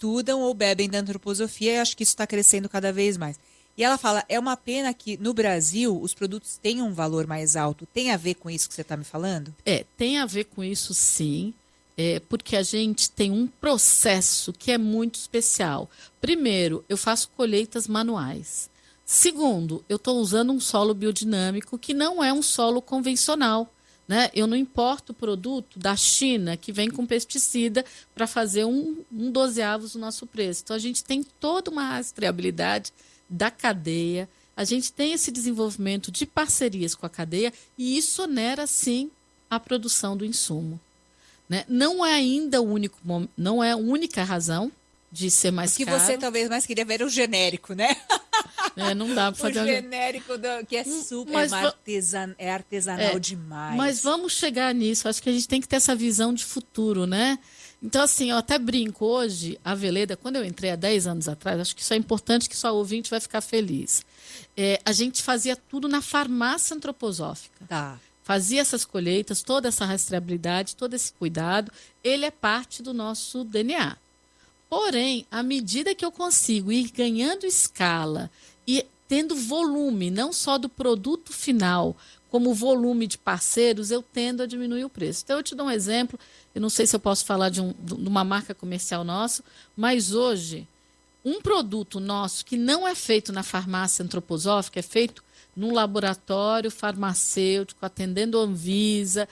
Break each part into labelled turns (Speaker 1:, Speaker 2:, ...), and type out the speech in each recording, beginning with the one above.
Speaker 1: estudam ou bebem da antroposofia, e acho que isso está crescendo cada vez mais. E ela fala, é uma pena que no Brasil os produtos tenham um valor mais alto. Tem a ver com isso que você está me falando?
Speaker 2: Tem a ver com isso, sim, porque a gente tem um processo que é muito especial. Primeiro, eu faço colheitas manuais. Segundo, eu estou usando um solo biodinâmico que não é um solo convencional. Né? Eu não importo o produto da China que vem com pesticida para fazer um dozeavos do nosso preço. Então, a gente tem toda uma rastreabilidade da cadeia, a gente tem esse desenvolvimento de parcerias com a cadeia e isso onera, sim, a produção do insumo. Né? Não é ainda não é a única razão de ser mais caro.
Speaker 1: O que você talvez mais queria ver era o genérico, né?
Speaker 2: Não dá para fazer
Speaker 1: o genérico que é super artesanal demais.
Speaker 2: Mas vamos chegar nisso. Acho que a gente tem que ter essa visão de futuro, né? Então, assim, eu até brinco hoje, a Veleda, quando eu entrei há 10 anos atrás, acho que isso é importante que sua ouvinte vai ficar feliz. A gente fazia tudo na farmácia antroposófica.
Speaker 1: Tá.
Speaker 2: Fazia essas colheitas, toda essa rastreabilidade, todo esse cuidado, ele é parte do nosso DNA. Porém, à medida que eu consigo ir ganhando escala e tendo volume, não só do produto final, como volume de parceiros, eu tendo a diminuir o preço. Então, eu te dou um exemplo, eu não sei se eu posso falar de uma marca comercial nossa, mas hoje, um produto nosso que não é feito na farmácia antroposófica, é feito num laboratório farmacêutico, atendendo a Anvisa,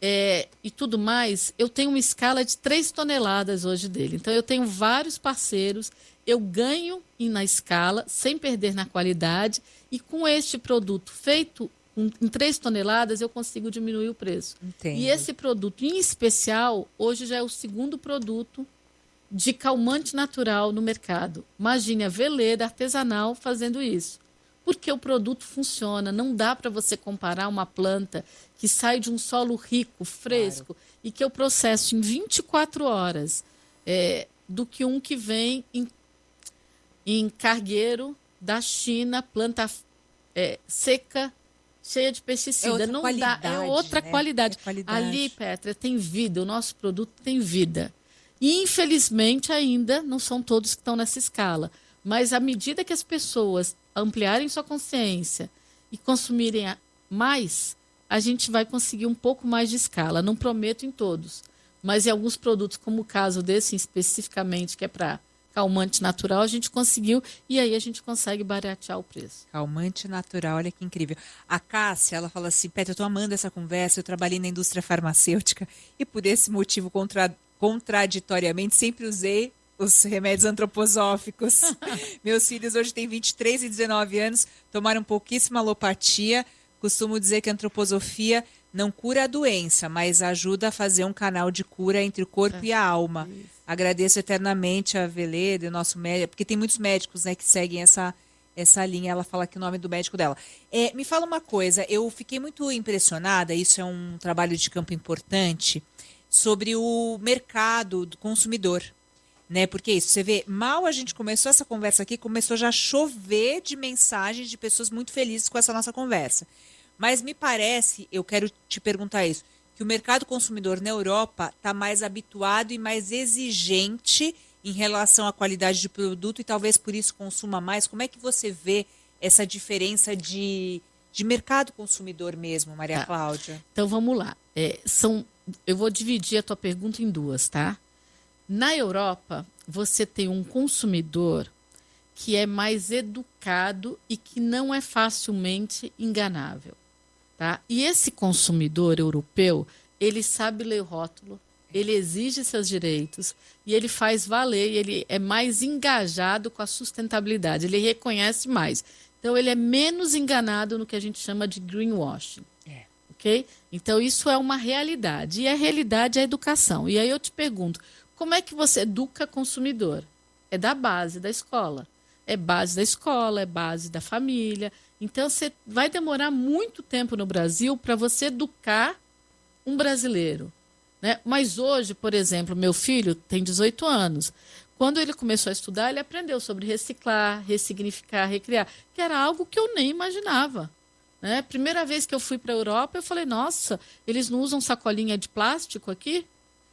Speaker 2: e tudo mais, eu tenho uma escala de 3 toneladas hoje dele. Então, eu tenho vários parceiros, eu ganho na escala, sem perder na qualidade, e com este produto feito em 3 toneladas, eu consigo diminuir o preço.
Speaker 1: Entendo.
Speaker 2: E esse produto, em especial, hoje já é o segundo produto de calmante natural no mercado. Imagine a Veleda artesanal fazendo isso. Porque o produto funciona. Não dá para você comparar uma planta que sai de um solo rico, fresco, claro, e que eu processo em 24 horas, do que um que vem em cargueiro da China, planta seca, cheia de pesticida. Não dá, é outra qualidade. Ali, Petra, tem vida, o nosso produto tem vida. E, infelizmente, ainda não são todos que estão nessa escala. Mas, à medida que as pessoas ampliarem sua consciência e consumirem mais, a gente vai conseguir um pouco mais de escala. Não prometo em todos, mas em alguns produtos, como o caso desse especificamente, que é para calmante natural, a gente conseguiu e aí a gente consegue baratear o preço.
Speaker 1: Calmante natural, olha que incrível. A Cássia, ela fala assim, Petra, eu estou amando essa conversa, eu trabalhei na indústria farmacêutica e por esse motivo, contraditoriamente, sempre usei os remédios antroposóficos. Meus filhos hoje têm 23 e 19 anos, tomaram pouquíssima alopatia. Costumo dizer que a antroposofia não cura a doença, mas ajuda a fazer um canal de cura entre o corpo e a alma. Isso. Agradeço eternamente a Veleda, o nosso médico, porque tem muitos médicos, né, que seguem essa linha. Ela fala aqui o nome do médico dela. Me fala uma coisa, eu fiquei muito impressionada, isso é um trabalho de campo importante, sobre o mercado do consumidor. Né? Porque isso, você vê, mal a gente começou essa conversa aqui, começou já a chover de mensagens de pessoas muito felizes com essa nossa conversa. Mas me parece, eu quero te perguntar isso, que o mercado consumidor na Europa está mais habituado e mais exigente em relação à qualidade de produto e talvez por isso consuma mais. Como é que você vê essa diferença de mercado consumidor mesmo, Maria Cláudia?
Speaker 2: Então vamos lá. Eu vou dividir a tua pergunta em duas, tá? Na Europa, você tem um consumidor que é mais educado e que não é facilmente enganável. Tá? E esse consumidor europeu, ele sabe ler o rótulo, ele exige seus direitos e ele faz valer, e ele é mais engajado com a sustentabilidade, ele reconhece mais. Então, ele é menos enganado no que a gente chama de greenwashing. Okay? Então, isso é uma realidade. E a realidade é a educação. E aí eu te pergunto, como é que você educa consumidor? É da base da escola. É base da escola, é base da família. Então, você vai demorar muito tempo no Brasil para você educar um brasileiro. Né? Mas hoje, por exemplo, meu filho tem 18 anos. Quando ele começou a estudar, ele aprendeu sobre reciclar, ressignificar, recriar, que era algo que eu nem imaginava. Né? Primeira vez que eu fui para a Europa, eu falei, nossa, eles não usam sacolinha de plástico aqui?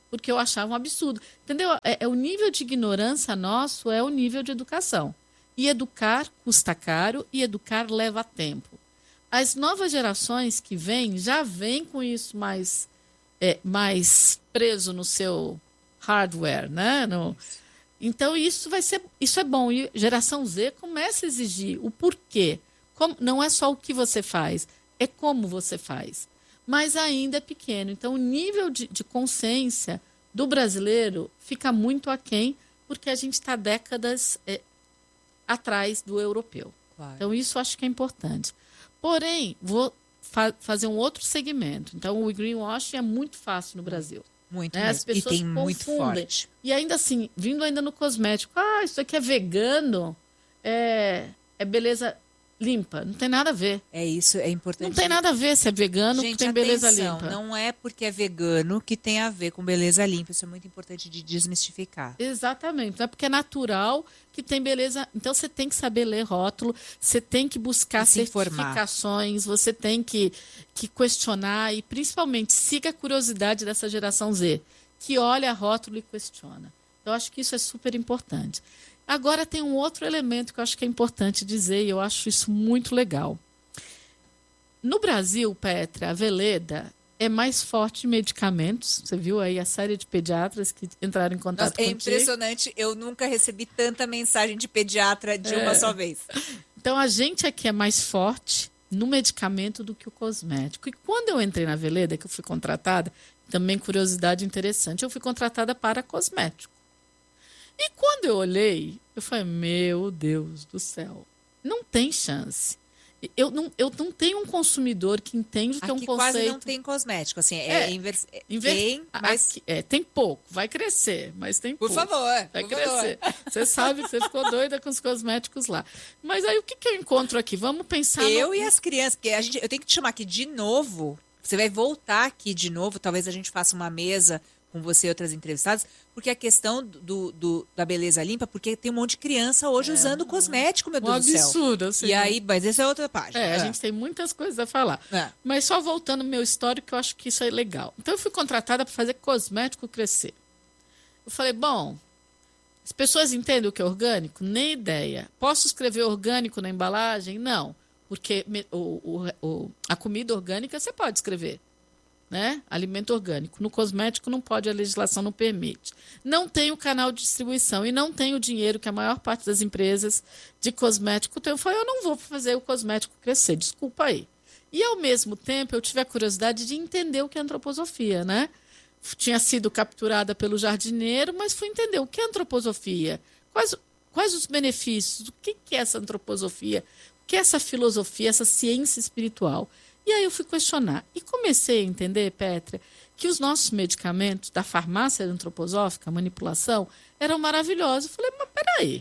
Speaker 2: porque eu achava um absurdo. Entendeu? O nível de ignorância nosso é o nível de educação. E educar custa caro e educar leva tempo. As novas gerações que vêm já vêm com isso mais preso no seu hardware, né? Então isso é bom. E geração Z começa a exigir o porquê. Não é só o que você faz, é como você faz. Mas ainda é pequeno. Então o nível de consciência do brasileiro fica muito aquém, porque a gente está décadas atrás do europeu.
Speaker 1: Claro.
Speaker 2: Então isso eu acho que é importante. Porém, vou fazer um outro segmento. Então o greenwashing é muito fácil no Brasil.
Speaker 1: Muito
Speaker 2: As
Speaker 1: mesmo.
Speaker 2: pessoas
Speaker 1: E tem muito forte.
Speaker 2: E ainda assim, vindo ainda no cosmético, isso aqui é vegano, é beleza limpa. Não tem nada a ver.
Speaker 1: É isso, é importante.
Speaker 2: Não tem nada a ver se é vegano
Speaker 1: Gente,
Speaker 2: que tem beleza
Speaker 1: atenção,
Speaker 2: limpa.
Speaker 1: não é porque é vegano que tem a ver com beleza limpa. Isso é muito importante de desmistificar.
Speaker 2: Exatamente. Não é porque é natural que tem beleza. Então você tem que saber ler rótulo, você tem que buscar certificações, você tem que questionar e principalmente siga a curiosidade dessa geração Z, que olha rótulo e questiona. Eu acho que isso é super importante. Agora tem um outro elemento que eu acho que é importante dizer e eu acho isso muito legal. No Brasil, Petra, a Veleda é mais forte em medicamentos. Você viu aí a série de pediatras que entraram em contato contigo?
Speaker 1: É impressionante. Eu nunca recebi tanta mensagem de pediatra de uma só vez.
Speaker 2: Então, a gente aqui é mais forte no medicamento do que o cosmético. E quando eu entrei na Veleda, que eu fui contratada, também curiosidade interessante, eu fui contratada para cosmético. E quando eu olhei, eu falei, meu Deus do céu, não tem chance. Eu não tenho um consumidor que entende o que é um
Speaker 1: Aqui
Speaker 2: conceito.
Speaker 1: quase não tem cosmético, assim,
Speaker 2: tem pouco, vai crescer, mas tem pouco.
Speaker 1: Por favor,
Speaker 2: vai crescer. Você sabe que você ficou doida com os cosméticos lá. Mas aí o que eu encontro aqui? Vamos pensar
Speaker 1: e as crianças, porque eu tenho que te chamar aqui de novo. Você vai voltar aqui de novo, talvez a gente faça uma mesa com você e outras entrevistadas, porque a questão da beleza limpa, porque tem um monte de criança hoje usando cosmético, meu Deus do céu.
Speaker 2: Absurdo, assim.
Speaker 1: E aí, mas essa é outra página.
Speaker 2: A gente tem muitas coisas a falar. Mas só voltando ao meu histórico, eu acho que isso é legal. Então, eu fui contratada para fazer cosmético crescer. Eu falei, bom, as pessoas entendem o que é orgânico? Nem ideia. Posso escrever orgânico na embalagem? Não, porque a comida orgânica você pode escrever. Né? Alimento orgânico. No cosmético não pode, a legislação não permite. Não tem o canal de distribuição e não tem o dinheiro que a maior parte das empresas de cosmético tem. Eu falei, eu não vou fazer o cosmético crescer, desculpa aí. E, ao mesmo tempo, eu tive a curiosidade de entender o que é antroposofia, né? Tinha sido capturada pelo jardineiro, mas fui entender o que é antroposofia, quais os benefícios, o que é essa antroposofia, o que é essa filosofia, essa ciência espiritual. E aí eu fui questionar. E comecei a entender, Petra, que os nossos medicamentos da farmácia antroposófica, manipulação, eram maravilhosos. Eu falei, mas peraí,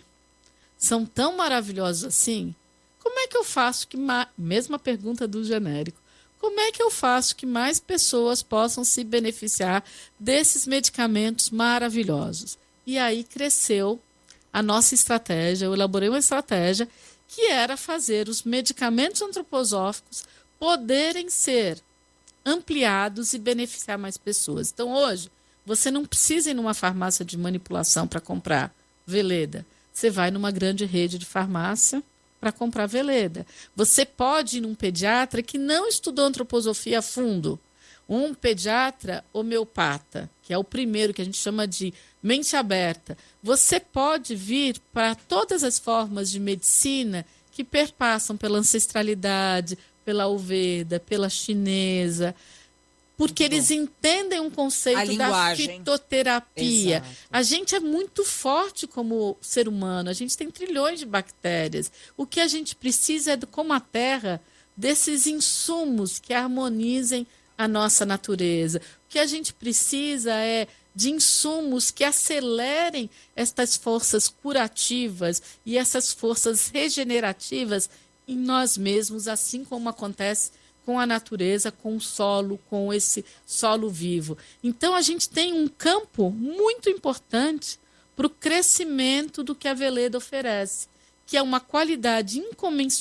Speaker 2: são tão maravilhosos assim? Como é que eu faço que... Mesma pergunta do genérico. Como é que eu faço que mais pessoas possam se beneficiar desses medicamentos maravilhosos? E aí cresceu a nossa estratégia. Eu elaborei uma estratégia que era fazer os medicamentos antroposóficos poderem ser ampliados e beneficiar mais pessoas. Então, hoje, você não precisa ir numa farmácia de manipulação para comprar Veleda. Você vai numa grande rede de farmácia para comprar Veleda. Você pode ir num pediatra que não estudou antroposofia a fundo. Um pediatra homeopata, que é o primeiro que a gente chama de mente aberta. Você pode vir para todas as formas de medicina que perpassam pela ancestralidade, pela Ayurveda, pela chinesa, porque eles entendem um conceito da fitoterapia.
Speaker 1: Exato.
Speaker 2: A gente é muito forte como ser humano, a gente tem trilhões de bactérias. O que a gente precisa é, como a terra, desses insumos que harmonizem a nossa natureza. O que a gente precisa é de insumos que acelerem estas forças curativas e essas forças regenerativas em nós mesmos, assim como acontece com a natureza, com o solo, com esse solo vivo. Então, a gente tem um campo muito importante para o crescimento do que a Veleda oferece, que é uma qualidade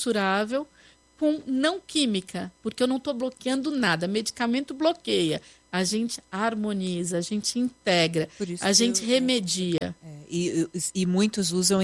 Speaker 2: incomensurável com não química, porque eu não estou bloqueando nada. Medicamento bloqueia. a gente harmoniza, a gente integra,
Speaker 1: Por isso
Speaker 2: a gente
Speaker 1: eu-
Speaker 2: remedia.
Speaker 1: e muitos usam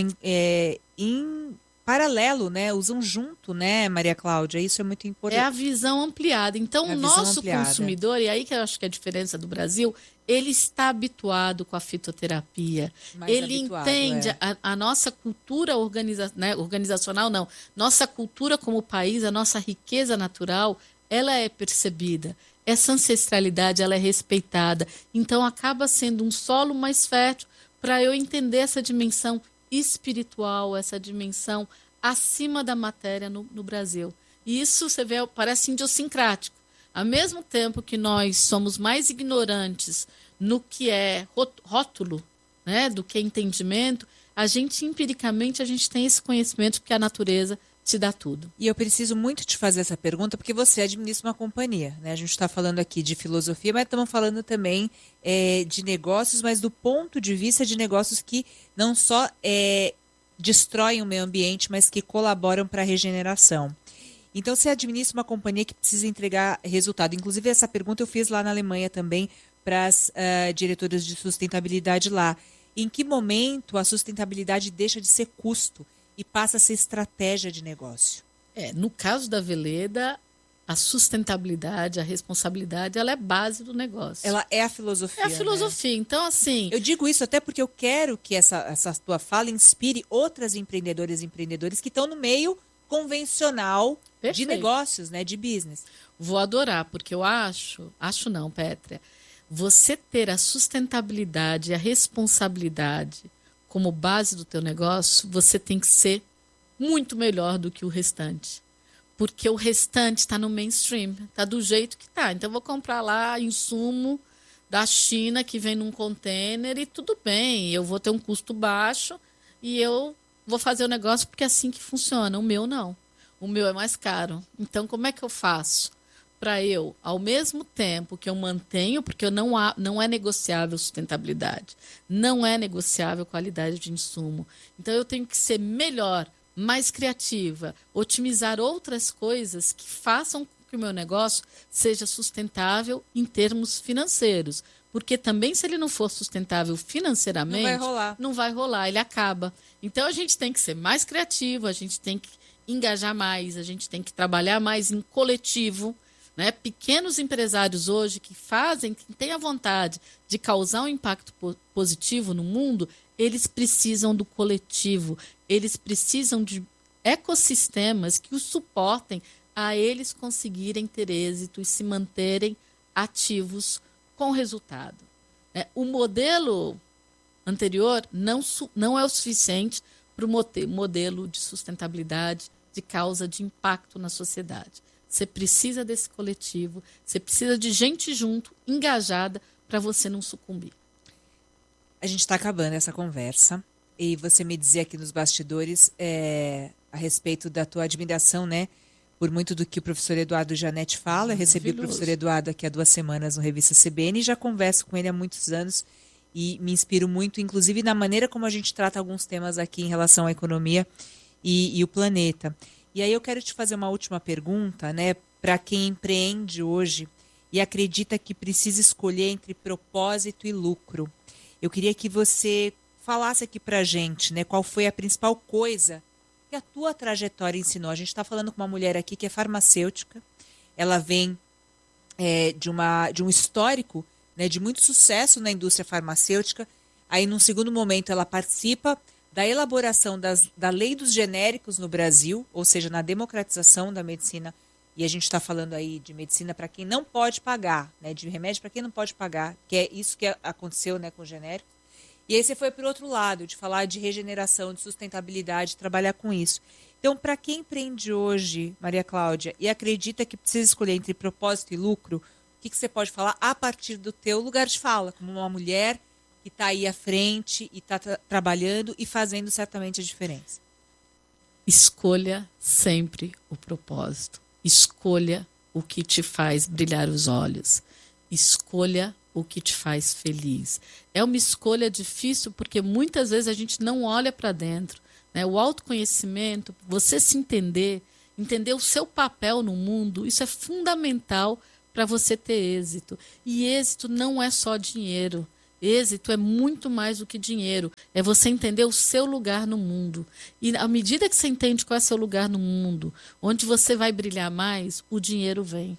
Speaker 1: em paralelo, né? Usam junto, né, Maria Cláudia? Isso é muito
Speaker 2: É a
Speaker 1: importante.
Speaker 2: visão ampliada. Então,
Speaker 1: É
Speaker 2: o
Speaker 1: a visão
Speaker 2: nosso
Speaker 1: ampliada.
Speaker 2: consumidor, e aí que eu acho que é a diferença do Brasil, ele está habituado com a fitoterapia.
Speaker 1: Mais
Speaker 2: Ele
Speaker 1: habituado,
Speaker 2: entende
Speaker 1: é.
Speaker 2: a nossa cultura organizacional, não. Nossa cultura como país, a nossa riqueza natural, ela é percebida. Essa ancestralidade, ela é respeitada. Então, acaba sendo um solo mais fértil para eu entender essa dimensão espiritual, essa dimensão acima da matéria no Brasil. E isso, você vê, parece idiosincrático. Ao mesmo tempo que nós somos mais ignorantes no que é rótulo, né, do que entendimento, a gente, empiricamente, a gente tem esse conhecimento porque a natureza te dá tudo.
Speaker 1: E eu preciso muito te fazer essa pergunta porque você administra uma companhia, né? A gente está falando aqui de filosofia, mas estamos falando também de negócios, mas do ponto de vista de negócios que não só destroem o meio ambiente, mas que colaboram para a regeneração. Então, você administra uma companhia que precisa entregar resultado. Inclusive, essa pergunta eu fiz lá na Alemanha também para as diretoras de sustentabilidade lá. Em que momento a sustentabilidade deixa de ser custo e passa a ser estratégia de negócio?
Speaker 2: No caso da Veleda, a sustentabilidade, a responsabilidade, ela é base do negócio.
Speaker 1: Ela é a filosofia.
Speaker 2: É a filosofia. Né? Então, assim.
Speaker 1: Eu digo isso até porque eu quero que essa tua fala inspire outras empreendedoras e empreendedores que estão no meio convencional
Speaker 2: Perfeito.
Speaker 1: De negócios, né, de business.
Speaker 2: Vou adorar, porque eu acho não, Pétria, você ter a sustentabilidade e a responsabilidade como base do teu negócio, você tem que ser muito melhor do que o restante. Porque o restante está no mainstream, está do jeito que está. Então, eu vou comprar lá insumo da China que vem num container e tudo bem, eu vou ter um custo baixo e eu vou fazer o negócio porque é assim que funciona. O meu não. O meu é mais caro. Então, como é que eu faço para eu, ao mesmo tempo que eu mantenho, porque não é negociável sustentabilidade, não é negociável qualidade de insumo. Então, eu tenho que ser melhor, mais criativa, otimizar outras coisas que façam com que o meu negócio seja sustentável em termos financeiros. Porque também, se ele não for sustentável financeiramente, não vai rolar, ele acaba. Então, a gente tem que ser mais criativo, a gente tem que engajar mais, a gente tem que trabalhar mais em coletivo, né? Pequenos empresários hoje que têm a vontade de causar um impacto positivo no mundo, eles precisam do coletivo, eles precisam de ecossistemas que os suportem a eles conseguirem ter êxito e se manterem ativos com resultado. O modelo anterior não é o suficiente para o modelo de sustentabilidade, de causa de impacto na sociedade. Você precisa desse coletivo, você precisa de gente junto, engajada, para você não sucumbir.
Speaker 1: A gente está acabando essa conversa e você me dizia aqui nos bastidores a respeito da tua admiração, né? Por muito do que o professor Eduardo Janete fala. Eu recebi o professor Eduardo aqui há 2 semanas no Revista CBN e já converso com ele há muitos anos e me inspiro muito, inclusive na maneira como a gente trata alguns temas aqui em relação à economia e o planeta. E aí eu quero te fazer uma última pergunta, né? Para quem empreende hoje e acredita que precisa escolher entre propósito e lucro. Eu queria que você falasse aqui para a gente, né? Qual foi a principal coisa que a tua trajetória ensinou. A gente está falando com uma mulher aqui que é farmacêutica. Ela vem de um histórico, né, de muito sucesso na indústria farmacêutica. Aí, num segundo momento, ela participa da elaboração da lei dos genéricos no Brasil, ou seja, na democratização da medicina. E a gente está falando aí de medicina para quem não pode pagar, né, de remédio para quem não pode pagar, que é isso que aconteceu, né, com o genérico. E aí você foi para o outro lado, de falar de regeneração, de sustentabilidade, trabalhar com isso. Então, para quem empreende hoje, Maria Cláudia, e acredita que precisa escolher entre propósito e lucro, o que você pode falar a partir do teu lugar de fala, como uma mulher que está aí à frente e está trabalhando e fazendo certamente a diferença?
Speaker 2: Escolha sempre o propósito. Escolha o que te faz brilhar os olhos. Escolha o que te faz feliz. É uma escolha difícil porque muitas vezes a gente não olha para dentro, né? O autoconhecimento, você se entender o seu papel no mundo, isso é fundamental para você ter êxito. E êxito não é só dinheiro. Êxito é muito mais do que dinheiro. É você entender o seu lugar no mundo. E à medida que você entende qual é o seu lugar no mundo, onde você vai brilhar mais, o dinheiro vem.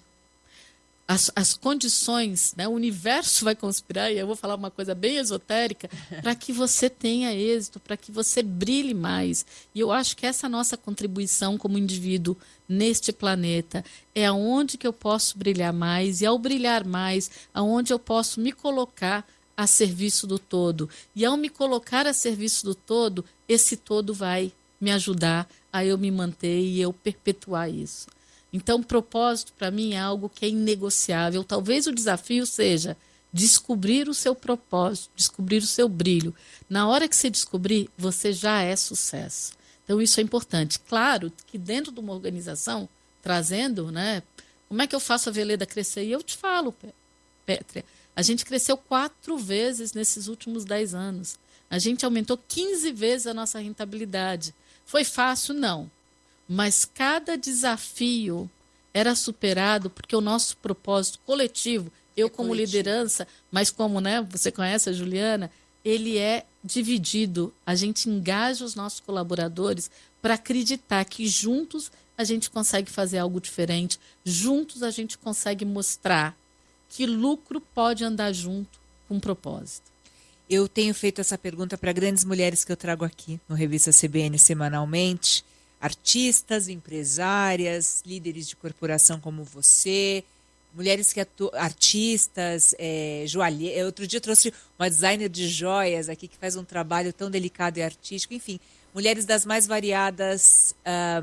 Speaker 2: As condições, né, o universo vai conspirar, e eu vou falar uma coisa bem esotérica, para que você tenha êxito, para que você brilhe mais. E eu acho que essa nossa contribuição como indivíduo neste planeta é aonde que eu posso brilhar mais, e ao brilhar mais, aonde eu posso me colocar a serviço do todo. E ao me colocar a serviço do todo, esse todo vai me ajudar a eu me manter e eu perpetuar isso. Então, propósito, para mim, é algo que é inegociável. Talvez o desafio seja descobrir o seu propósito, descobrir o seu brilho. Na hora que você descobrir, você já é sucesso. Então, isso é importante. Claro que dentro de uma organização, trazendo, né, como é que eu faço a Veleda crescer? E eu te falo, Pétria, a gente cresceu 4 vezes nesses últimos 10 anos. A gente aumentou 15 vezes a nossa rentabilidade. Foi fácil? Não. Mas cada desafio era superado porque o nosso propósito coletivo, eu como liderança, mas como, né, você conhece a Juliana, ele é dividido. A gente engaja os nossos colaboradores para acreditar que juntos a gente consegue fazer algo diferente, juntos a gente consegue mostrar que lucro pode andar junto com propósito.
Speaker 1: Eu tenho feito essa pergunta para grandes mulheres que eu trago aqui no Revista CBN semanalmente. Artistas, empresárias, líderes de corporação como você, mulheres que artistas, joalheiras. Outro dia eu trouxe uma designer de joias aqui que faz um trabalho tão delicado e artístico. Enfim, mulheres das mais variadas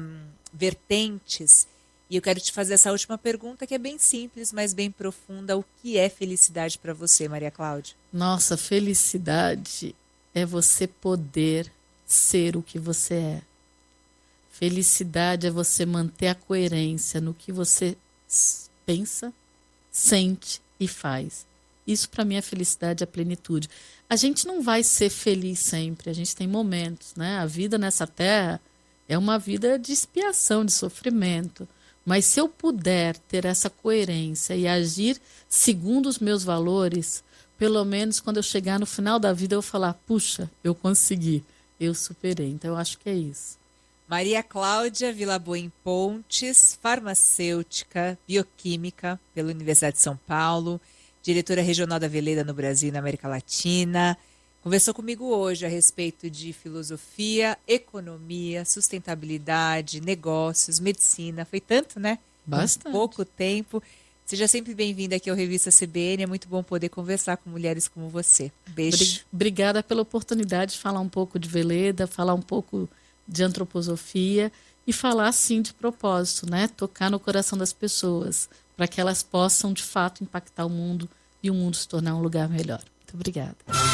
Speaker 1: vertentes. E eu quero te fazer essa última pergunta que é bem simples, mas bem profunda. O que é felicidade para você, Maria Cláudia?
Speaker 2: Nossa, felicidade é você poder ser o que você é. Felicidade é você manter a coerência no que você pensa, sente e faz. Isso para mim é felicidade, é plenitude. A gente não vai ser feliz sempre, a gente tem momentos, né? A vida nessa terra é uma vida de expiação, de sofrimento. Mas se eu puder ter essa coerência e agir segundo os meus valores, pelo menos quando eu chegar no final da vida eu vou falar, puxa, eu consegui, eu superei. Então eu acho que é isso.
Speaker 1: Maria Cláudia Vilaboim Pontes, farmacêutica, bioquímica pela Universidade de São Paulo, diretora regional da Veleda no Brasil e na América Latina. Conversou comigo hoje a respeito de filosofia, economia, sustentabilidade, negócios, medicina. Foi tanto, né?
Speaker 2: Bastante.
Speaker 1: Em pouco tempo. Seja sempre bem-vinda aqui ao Revista CBN. É muito bom poder conversar com mulheres como você. Beijo.
Speaker 2: Obrigada pela oportunidade de falar um pouco de Veleda, falar um pouco de antroposofia e falar, sim, de propósito, né? Tocar no coração das pessoas, para que elas possam, de fato, impactar o mundo e o mundo se tornar um lugar melhor. Muito obrigada.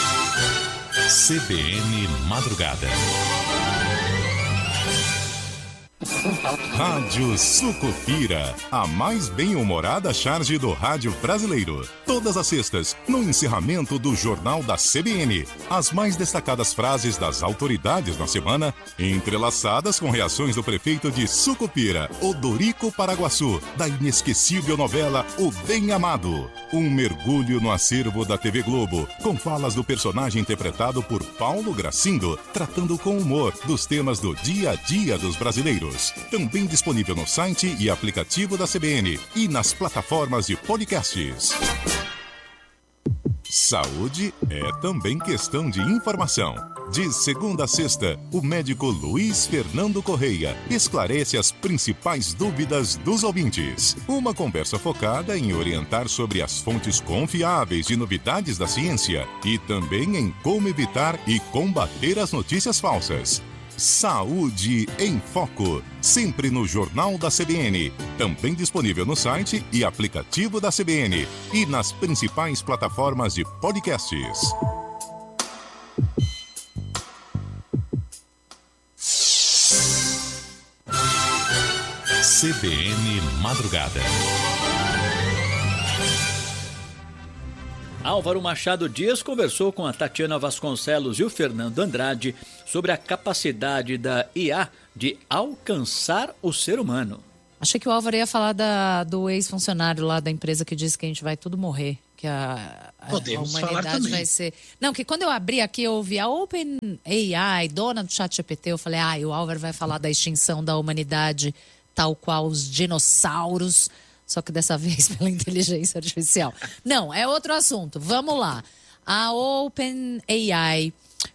Speaker 3: CBN Madrugada. Rádio Sucupira, a mais bem-humorada charge do rádio brasileiro. Todas as sextas, no encerramento do Jornal da CBN. As mais destacadas frases das autoridades na semana, entrelaçadas com reações do prefeito de Sucupira, Odorico Paraguaçu, da inesquecível novela O Bem Amado. Um mergulho no acervo da TV Globo, com falas do personagem interpretado por Paulo Gracindo, tratando com humor dos temas do dia a dia dos brasileiros. Também disponível no site e aplicativo da CBN e nas plataformas de podcasts. Saúde é também questão de informação. De segunda a sexta, o médico Luiz Fernando Correia esclarece as principais dúvidas dos ouvintes. Uma conversa focada em orientar sobre as fontes confiáveis de novidades da ciência e também em como evitar e combater as notícias falsas. Saúde em Foco, sempre no Jornal da CBN, também disponível no site e aplicativo da CBN e nas principais plataformas de podcasts. CBN Madrugada.
Speaker 4: Álvaro Machado Dias conversou com a Tatiana Vasconcelos e o Fernando Andrade sobre a capacidade da IA de alcançar o ser humano.
Speaker 5: Achei que o Álvaro ia falar do ex-funcionário lá da empresa que disse que a gente vai tudo morrer. Que a humanidade vai ser... Não, que quando eu abri aqui, eu ouvi a OpenAI, dona do ChatGPT, eu falei, o Álvaro vai falar da extinção da humanidade, tal qual os dinossauros, só que dessa vez pela inteligência artificial. Não, é outro assunto. Vamos lá. A OpenAI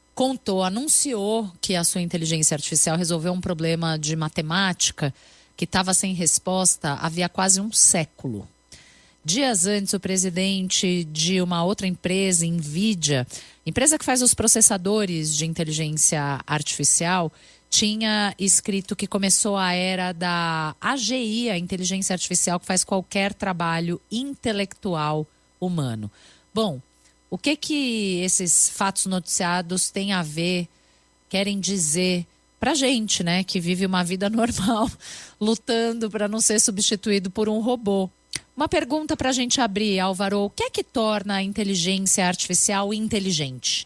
Speaker 5: anunciou que a sua inteligência artificial resolveu um problema de matemática que estava sem resposta havia quase um século. Dias antes, o presidente de uma outra empresa, NVIDIA, empresa que faz os processadores de inteligência artificial, tinha escrito que começou a era da AGI, a inteligência artificial que faz qualquer trabalho intelectual humano. Bom, o que esses fatos noticiados têm a ver, querem dizer pra gente, né, que vive uma vida normal, lutando para não ser substituído por um robô? Uma pergunta para a gente abrir, Álvaro. O que é que torna a inteligência artificial inteligente?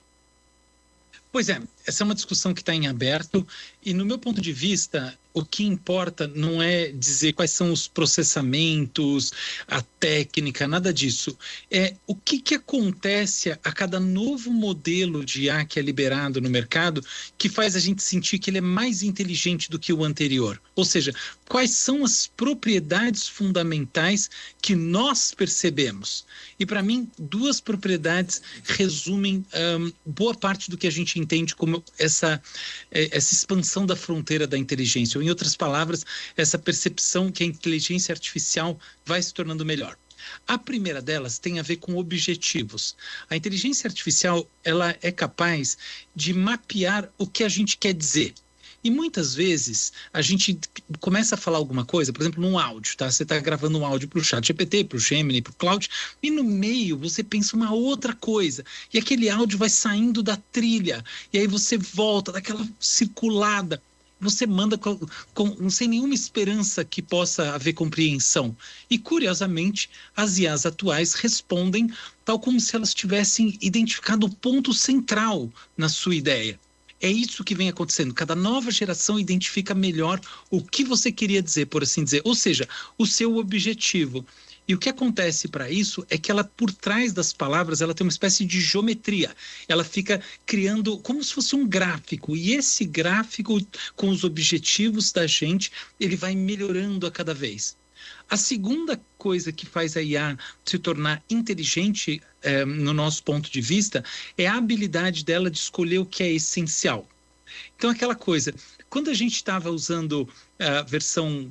Speaker 6: Pois é, essa é uma discussão que está em aberto e, no meu ponto de vista, o que importa não é dizer quais são os processamentos, a técnica, nada disso. É o que acontece a cada novo modelo de IA que é liberado no mercado que faz a gente sentir que ele é mais inteligente do que o anterior. Ou seja, quais são as propriedades fundamentais que nós percebemos. E, para mim, duas propriedades resumem boa parte do que a gente entende como essa expansão da fronteira da inteligência. Ou, em outras palavras, essa percepção que a inteligência artificial vai se tornando melhor. A primeira delas tem a ver com objetivos. A inteligência artificial, ela é capaz de mapear o que a gente quer dizer. E muitas vezes a gente começa a falar alguma coisa, por exemplo, num áudio, tá? Você está gravando um áudio para o ChatGPT, para o Gemini, para o Claude, e no meio você pensa uma outra coisa. E aquele áudio vai saindo da trilha, e aí você volta daquela circulada. Você manda sem nenhuma esperança que possa haver compreensão. E, curiosamente, as IAs atuais respondem tal como se elas tivessem identificado o ponto central na sua ideia. É isso que vem acontecendo. Cada nova geração identifica melhor o que você queria dizer, por assim dizer. Ou seja, o seu objetivo. E o que acontece para isso é que ela, por trás das palavras, ela tem uma espécie de geometria. Ela fica criando como se fosse um gráfico. E esse gráfico, com os objetivos da gente, ele vai melhorando a cada vez. A segunda coisa que faz a IA se tornar inteligente, no nosso ponto de vista, é a habilidade dela de escolher o que é essencial. Então, aquela coisa, quando a gente estava usando a versão,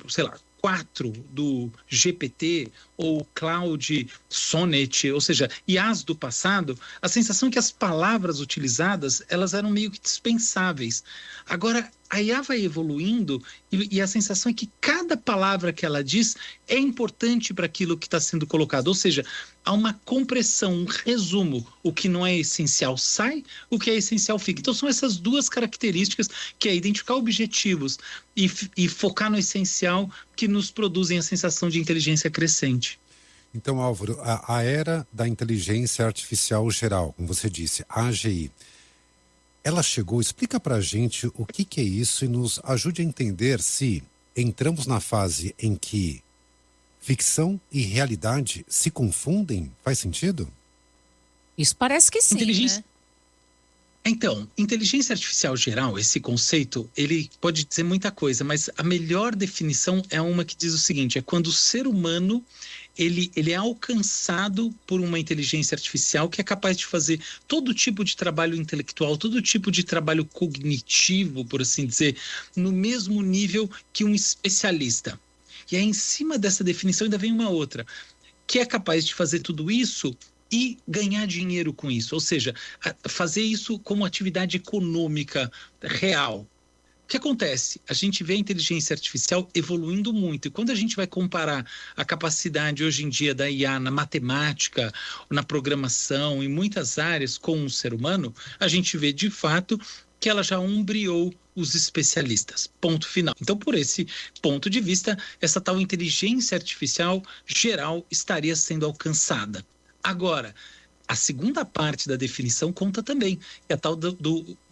Speaker 6: 4 do GPT ou Claude Sonnet, ou seja, IAs do passado, a sensação é que as palavras utilizadas, elas eram meio que dispensáveis. Agora, a IA vai evoluindo e a sensação é que cada palavra que ela diz é importante para aquilo que está sendo colocado. Ou seja, há uma compressão, um resumo. O que não é essencial sai, o que é essencial fica. Então, são essas duas características, que é identificar objetivos e focar no essencial, que nos produzem a sensação de inteligência crescente.
Speaker 7: Então, Álvaro, a era da inteligência artificial geral, como você disse, a AGI, ela chegou, explica pra gente o que é isso e nos ajude a entender se entramos na fase em que ficção e realidade se confundem. Faz sentido?
Speaker 5: Isso parece que sim, né?
Speaker 6: Então, inteligência artificial geral, esse conceito, ele pode dizer muita coisa, mas a melhor definição é uma que diz o seguinte, é quando o ser humano ele é alcançado por uma inteligência artificial que é capaz de fazer todo tipo de trabalho intelectual, todo tipo de trabalho cognitivo, por assim dizer, no mesmo nível que um especialista. E aí, em cima dessa definição, ainda vem uma outra, que é capaz de fazer tudo isso e ganhar dinheiro com isso, ou seja, fazer isso como atividade econômica real. O que acontece? A gente vê a inteligência artificial evoluindo muito, e quando a gente vai comparar a capacidade hoje em dia da IA na matemática, na programação, em muitas áreas com um ser humano, a gente vê de fato que ela já ombreou os especialistas. Ponto final. Então, por esse ponto de vista, essa tal inteligência artificial geral estaria sendo alcançada. Agora, a segunda parte da definição conta também, é a tal do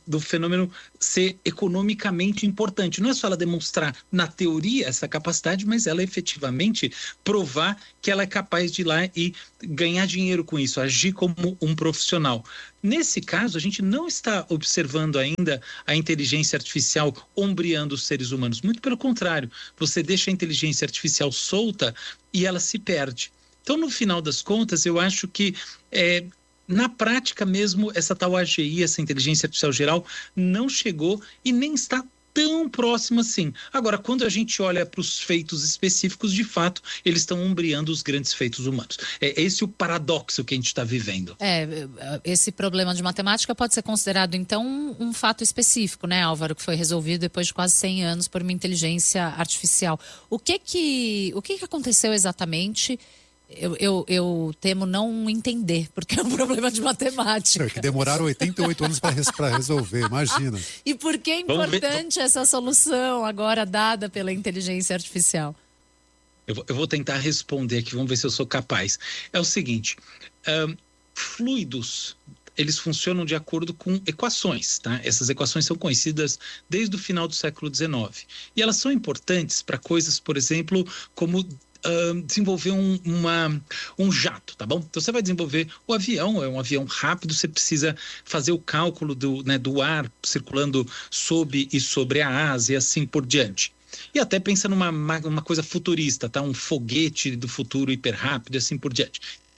Speaker 6: do fenômeno ser economicamente importante. Não é só ela demonstrar na teoria essa capacidade, mas ela efetivamente provar que ela é capaz de ir lá e ganhar dinheiro com isso, agir como um profissional. Nesse caso, a gente não está observando ainda a inteligência artificial ombreando os seres humanos. Muito pelo contrário, você deixa a inteligência artificial solta e ela se perde. Então, no final das contas, eu acho que na prática mesmo, essa tal AGI, essa inteligência artificial geral, não chegou e nem está tão próxima assim. Agora, quando a gente olha para os feitos específicos, de fato, eles estão ombreando os grandes feitos humanos. É esse o paradoxo que a gente está vivendo.
Speaker 5: Esse problema de matemática pode ser considerado, então, um fato específico, né, Álvaro, que foi resolvido depois de quase 100 anos por uma inteligência artificial. O que aconteceu exatamente? Eu temo não entender, porque é um problema de matemática.
Speaker 7: Que demoraram 88 anos para resolver, imagina.
Speaker 5: E por que é importante essa solução agora dada pela inteligência artificial?
Speaker 6: Eu vou tentar responder aqui, vamos ver se eu sou capaz. É o seguinte, fluidos, eles funcionam de acordo com equações, tá? Essas equações são conhecidas desde o final do século XIX. E elas são importantes para coisas, por exemplo, como desenvolver um jato, tá bom? Então você vai desenvolver o avião, é um avião rápido, você precisa fazer o cálculo do ar circulando sob e sobre a asa e assim por diante. E até pensa numa coisa futurista, tá? Um foguete do futuro hiper rápido e assim por diante.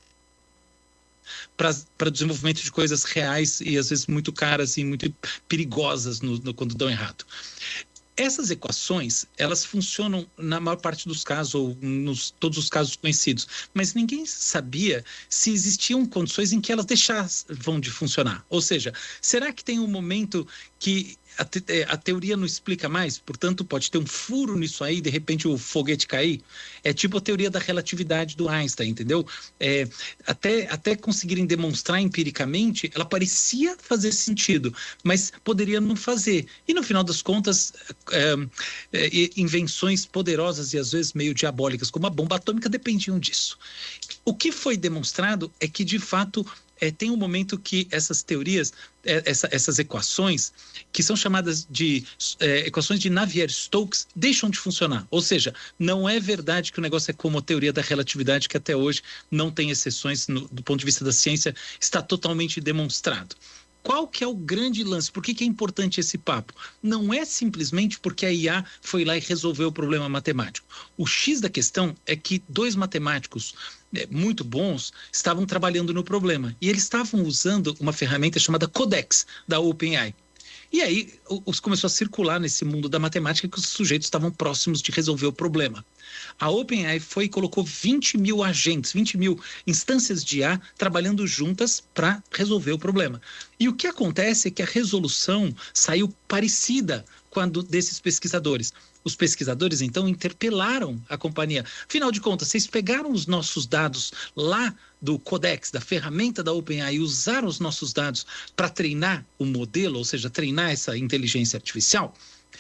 Speaker 6: Para desenvolvimento de coisas reais e às vezes muito caras e muito perigosas quando dão errado. Essas equações, elas funcionam na maior parte dos casos, ou todos os casos conhecidos, mas ninguém sabia se existiam condições em que elas deixavam de funcionar. Ou seja, será que tem um momento que a teoria não explica mais, portanto pode ter um furo nisso aí, de repente o foguete cair? É tipo a teoria da relatividade do Einstein, entendeu? Até conseguirem demonstrar empiricamente, ela parecia fazer sentido, mas poderia não fazer. E no final das contas, invenções poderosas e às vezes meio diabólicas, como a bomba atômica, dependiam disso. O que foi demonstrado é que, de fato, tem um momento que essas teorias, essas equações, que são chamadas de equações de Navier-Stokes, deixam de funcionar. Ou seja, não é verdade que o negócio é como a teoria da relatividade, que até hoje não tem exceções, do ponto de vista da ciência, está totalmente demonstrado. Qual que é o grande lance? Por que é importante esse papo? Não é simplesmente porque a IA foi lá e resolveu o problema matemático. O X da questão é que dois matemáticos muito bons estavam trabalhando no problema. E eles estavam usando uma ferramenta chamada Codex, da OpenAI. E aí começou a circular nesse mundo da matemática que os sujeitos estavam próximos de resolver o problema. A OpenAI foi e colocou 20 mil agentes, 20 mil instâncias de IA trabalhando juntas para resolver o problema. E o que acontece é que a resolução saiu parecida com a desses pesquisadores. Os pesquisadores, então, interpelaram a companhia. Afinal de contas, vocês pegaram os nossos dados lá do Codex, da ferramenta da OpenAI, e usaram os nossos dados para treinar o modelo, ou seja, treinar essa inteligência artificial?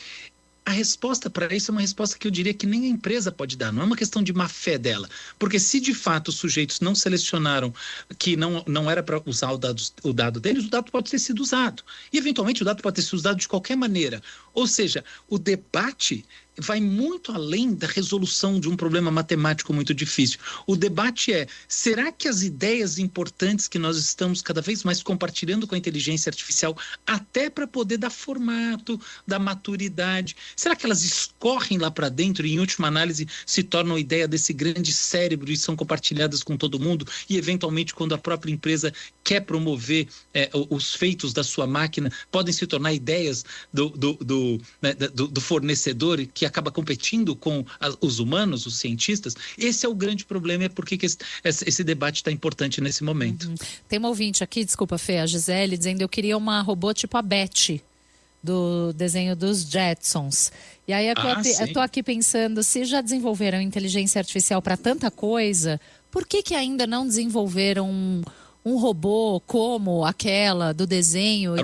Speaker 6: A resposta para isso é uma resposta que eu diria que nem a empresa pode dar, não é uma questão de má fé dela, porque se de fato os sujeitos não selecionaram que não era para usar o dado deles, o dado pode ter sido usado, e eventualmente o dado pode ter sido usado de qualquer maneira, ou seja, o debate vai muito além da resolução de um problema matemático muito difícil. O debate é, será que as ideias importantes que nós estamos cada vez mais compartilhando com a inteligência artificial, até para poder dar formato, dar maturidade, será que elas escorrem lá para dentro e, em última análise, se tornam ideia desse grande cérebro e são compartilhadas com todo mundo? E, eventualmente, quando a própria empresa quer promover os feitos da sua máquina, podem se tornar ideias do fornecedor que acaba competindo com os humanos, os cientistas? Esse é o grande problema, é porque esse debate está importante nesse momento.
Speaker 5: Tem uma ouvinte aqui, desculpa, Fê, a Gisele, dizendo que eu queria uma robô tipo a Betty, do desenho dos Jetsons. E aí eu tô aqui pensando, se já desenvolveram inteligência artificial para tanta coisa, por que ainda não desenvolveram um robô como aquela do desenho?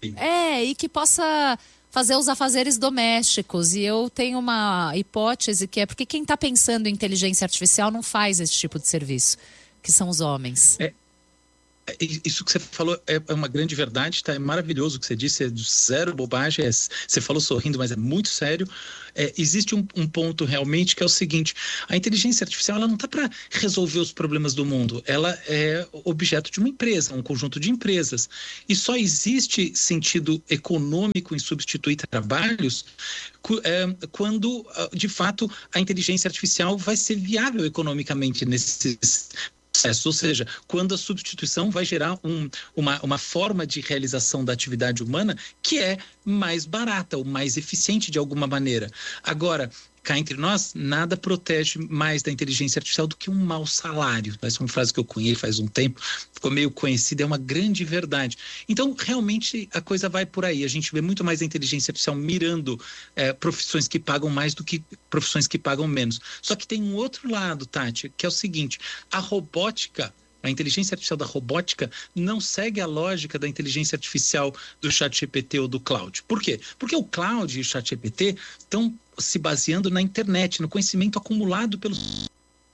Speaker 5: E que possa fazer os afazeres domésticos. E eu tenho uma hipótese que é porque quem está pensando em inteligência artificial não faz esse tipo de serviço, que são os homens.
Speaker 6: isso que você falou é uma grande verdade, tá? É maravilhoso o que você disse, é zero bobagem, você falou sorrindo, mas é muito sério. Existe um ponto realmente que é o seguinte: a inteligência artificial ela não está para resolver os problemas do mundo, ela é objeto de uma empresa, um conjunto de empresas, e só existe sentido econômico em substituir trabalhos quando, de fato, a inteligência artificial vai ser viável economicamente nesses processos, ou seja, quando a substituição vai gerar uma forma de realização da atividade humana que é mais barata ou mais eficiente de alguma maneira. Agora, cá entre nós, nada protege mais da inteligência artificial do que um mau salário. Essa é uma frase que eu cunhei faz um tempo, ficou meio conhecida, é uma grande verdade. Então, realmente, a coisa vai por aí. A gente vê muito mais a inteligência artificial mirando profissões que pagam mais do que profissões que pagam menos. Só que tem um outro lado, Tati, que é o seguinte: a robótica, a inteligência artificial da robótica não segue a lógica da inteligência artificial do ChatGPT ou do Claude. Por quê? Porque o Claude e o ChatGPT estão se baseando na internet, no conhecimento acumulado pelos...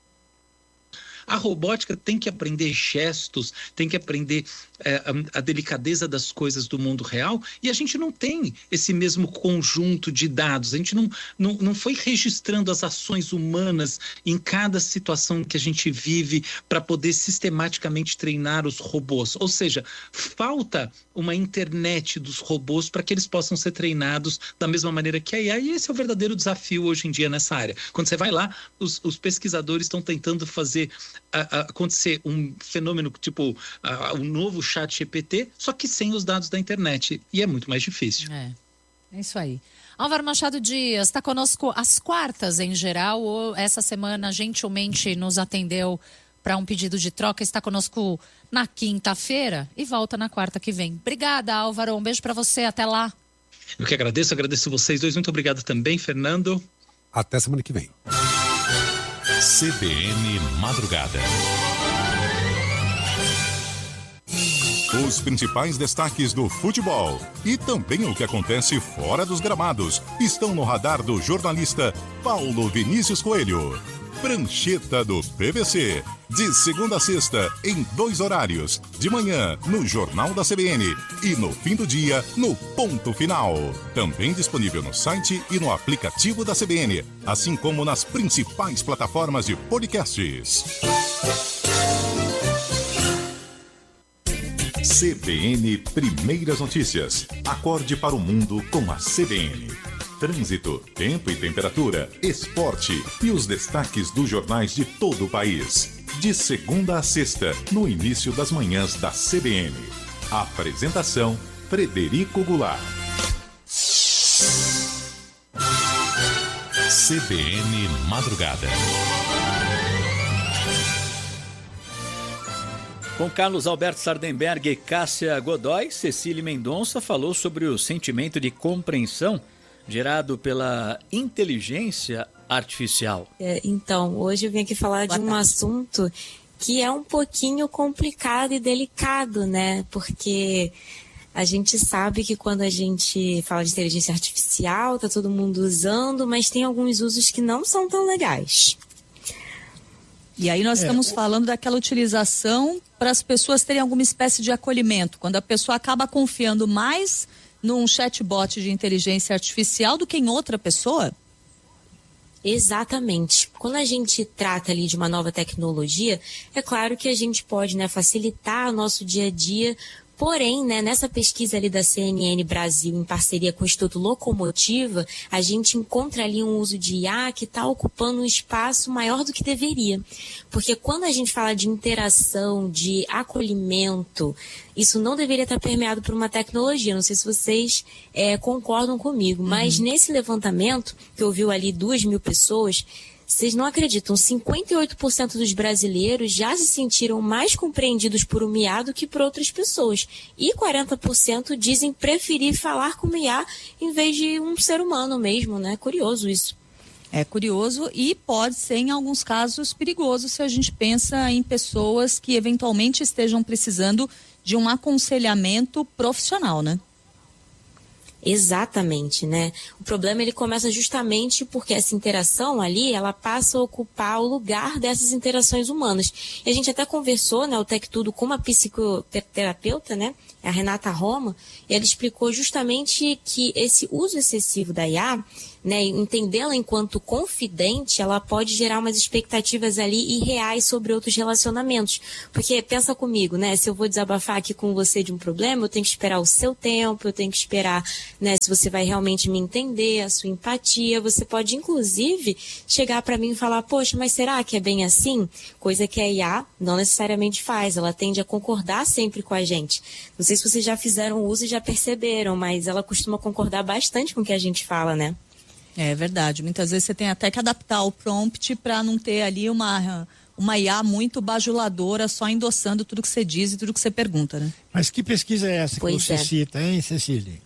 Speaker 6: A robótica tem que aprender gestos, tem que aprender a delicadeza das coisas do mundo real, e a gente não tem esse mesmo conjunto de dados. A gente não foi registrando as ações humanas em cada situação que a gente vive para poder sistematicamente treinar os robôs. Ou seja, falta uma internet dos robôs para que eles possam ser treinados da mesma maneira que a IA, e esse é o verdadeiro desafio hoje em dia nessa área. Quando você vai lá, os pesquisadores estão tentando fazer acontecer um fenômeno tipo um novo ChatGPT, só que sem os dados da internet, e é muito mais difícil.
Speaker 5: É isso aí. Álvaro Machado Dias está conosco às quartas em geral, ou essa semana gentilmente nos atendeu para um pedido de troca, está conosco na quinta-feira e volta na quarta que vem. Obrigada, Álvaro, um beijo para você, até lá.
Speaker 6: Eu que agradeço vocês dois, muito obrigado também, Fernando.
Speaker 7: Até semana que vem.
Speaker 3: CBN Madrugada. Os principais destaques do futebol e também o que acontece fora dos gramados estão no radar do jornalista Paulo Vinícius Coelho. Prancheta do PVC, de segunda a sexta, em 2 horários, de manhã no Jornal da CBN e no fim do dia no Ponto Final. Também disponível no site e no aplicativo da CBN, assim como nas principais plataformas de podcasts. CBN Primeiras Notícias. Acorde para o mundo com a CBN. Trânsito, tempo e temperatura, esporte e os destaques dos jornais de todo o país. De segunda a sexta, no início das manhãs da CBN. Apresentação, Frederico Goulart. CBN Madrugada.
Speaker 4: Com Carlos Alberto Sardenberg e Cássia Godoy, Cecília Mendonça falou sobre o sentimento de compreensão gerado pela inteligência artificial.
Speaker 8: Então, hoje eu vim aqui falar de um assunto que é um pouquinho complicado e delicado, né? Porque a gente sabe que quando a gente fala de inteligência artificial, tá todo mundo usando, mas tem alguns usos que não são tão legais.
Speaker 9: E aí nós estamos falando daquela utilização para as pessoas terem alguma espécie de acolhimento, quando a pessoa acaba confiando mais num chatbot de inteligência artificial do que em outra pessoa?
Speaker 8: Exatamente. Quando a gente trata ali de uma nova tecnologia, é claro que a gente pode, né, facilitar o nosso dia a dia. Porém, né, nessa pesquisa ali da CNN Brasil, em parceria com o Instituto Locomotiva, a gente encontra ali um uso de IA que está ocupando um espaço maior do que deveria. Porque quando a gente fala de interação, de acolhimento, isso não deveria estar permeado por uma tecnologia. Não sei se vocês concordam comigo, mas nesse levantamento, que ouviu ali 2.000 pessoas, vocês não acreditam, 58% dos brasileiros já se sentiram mais compreendidos por um IA do que por outras pessoas. E 40% dizem preferir falar com o IA em vez de um ser humano mesmo, né? Curioso isso.
Speaker 9: É curioso e pode ser, em alguns casos, perigoso se a gente pensa em pessoas que eventualmente estejam precisando de um aconselhamento profissional, né?
Speaker 8: Exatamente, né? O problema ele começa justamente porque essa interação ali, ela passa a ocupar o lugar dessas interações humanas. E a gente até conversou, né, o Tech Tudo com uma psicoterapeuta, né, a Renata Roma, e ela explicou justamente que esse uso excessivo da IA, né, entendê-la enquanto confidente, ela pode gerar umas expectativas ali irreais sobre outros relacionamentos. Porque pensa comigo, né, se eu vou desabafar aqui com você de um problema, eu tenho que esperar o seu tempo, eu tenho que esperar, né, se você vai realmente me entender, a sua empatia. Você pode, inclusive, chegar para mim e falar, poxa, mas será que é bem assim? Coisa que a IA não necessariamente faz, ela tende a concordar sempre com a gente. Não sei se vocês já fizeram uso e já perceberam, mas ela costuma concordar bastante com o que a gente fala, né?
Speaker 9: É verdade. Muitas vezes você tem até que adaptar o prompt para não ter ali uma IA muito bajuladora, só endossando tudo que você diz e tudo que você pergunta, né?
Speaker 10: Mas que pesquisa é essa que você cita, hein, Cecília?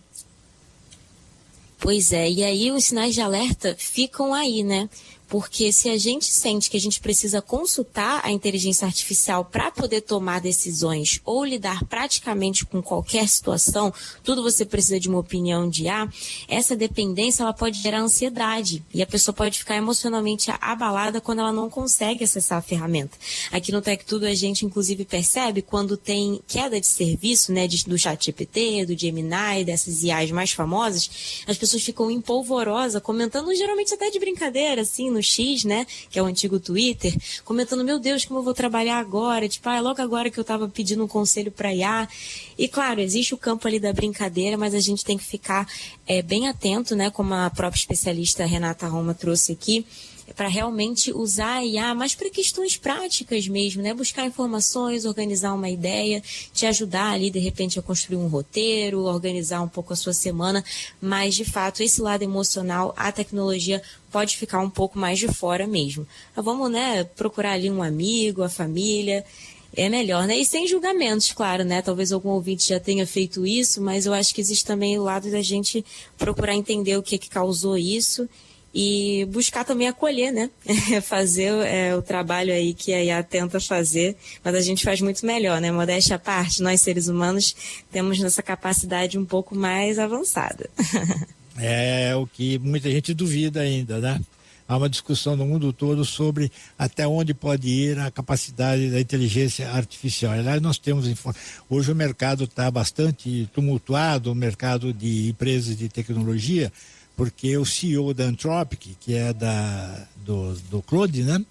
Speaker 8: Pois é, e aí os sinais de alerta ficam aí, né? Porque se a gente sente que a gente precisa consultar a inteligência artificial para poder tomar decisões ou lidar praticamente com qualquer situação, tudo você precisa de uma opinião de IA, essa dependência ela pode gerar ansiedade e a pessoa pode ficar emocionalmente abalada quando ela não consegue acessar a ferramenta. Aqui no Tech Tudo a gente inclusive percebe quando tem queda de serviço, né, do ChatGPT, do Gemini, dessas IAs mais famosas, as pessoas ficam empolvorosas, comentando geralmente até de brincadeira, assim, no X, né, que é o antigo Twitter, comentando, meu Deus, como eu vou trabalhar agora? Tipo, é logo agora que eu estava pedindo um conselho para IA. E claro, existe o campo ali da brincadeira, mas a gente tem que ficar bem atento, né, como a própria especialista Renata Roma trouxe aqui, para realmente usar a IA, mas para questões práticas mesmo, né? Buscar informações, organizar uma ideia, te ajudar ali, de repente, a construir um roteiro, organizar um pouco a sua semana, mas, de fato, esse lado emocional, a tecnologia pode ficar um pouco mais de fora mesmo. Mas vamos, né, procurar ali um amigo, a família, é melhor, né? E sem julgamentos, claro, né? Talvez algum ouvinte já tenha feito isso, mas eu acho que existe também o lado da gente procurar entender o que causou isso e buscar também acolher, né? Fazer o trabalho aí que a IA tenta fazer, mas a gente faz muito melhor, né? Modéstia à parte, nós seres humanos temos nossa capacidade um pouco mais avançada.
Speaker 10: É o que muita gente duvida ainda, né? Há uma discussão no mundo todo sobre até onde pode ir a capacidade da inteligência artificial. Aliás, nós temos... Hoje o mercado está bastante tumultuado, o mercado de empresas de tecnologia, porque o CEO da Anthropic, que é do Claude, né,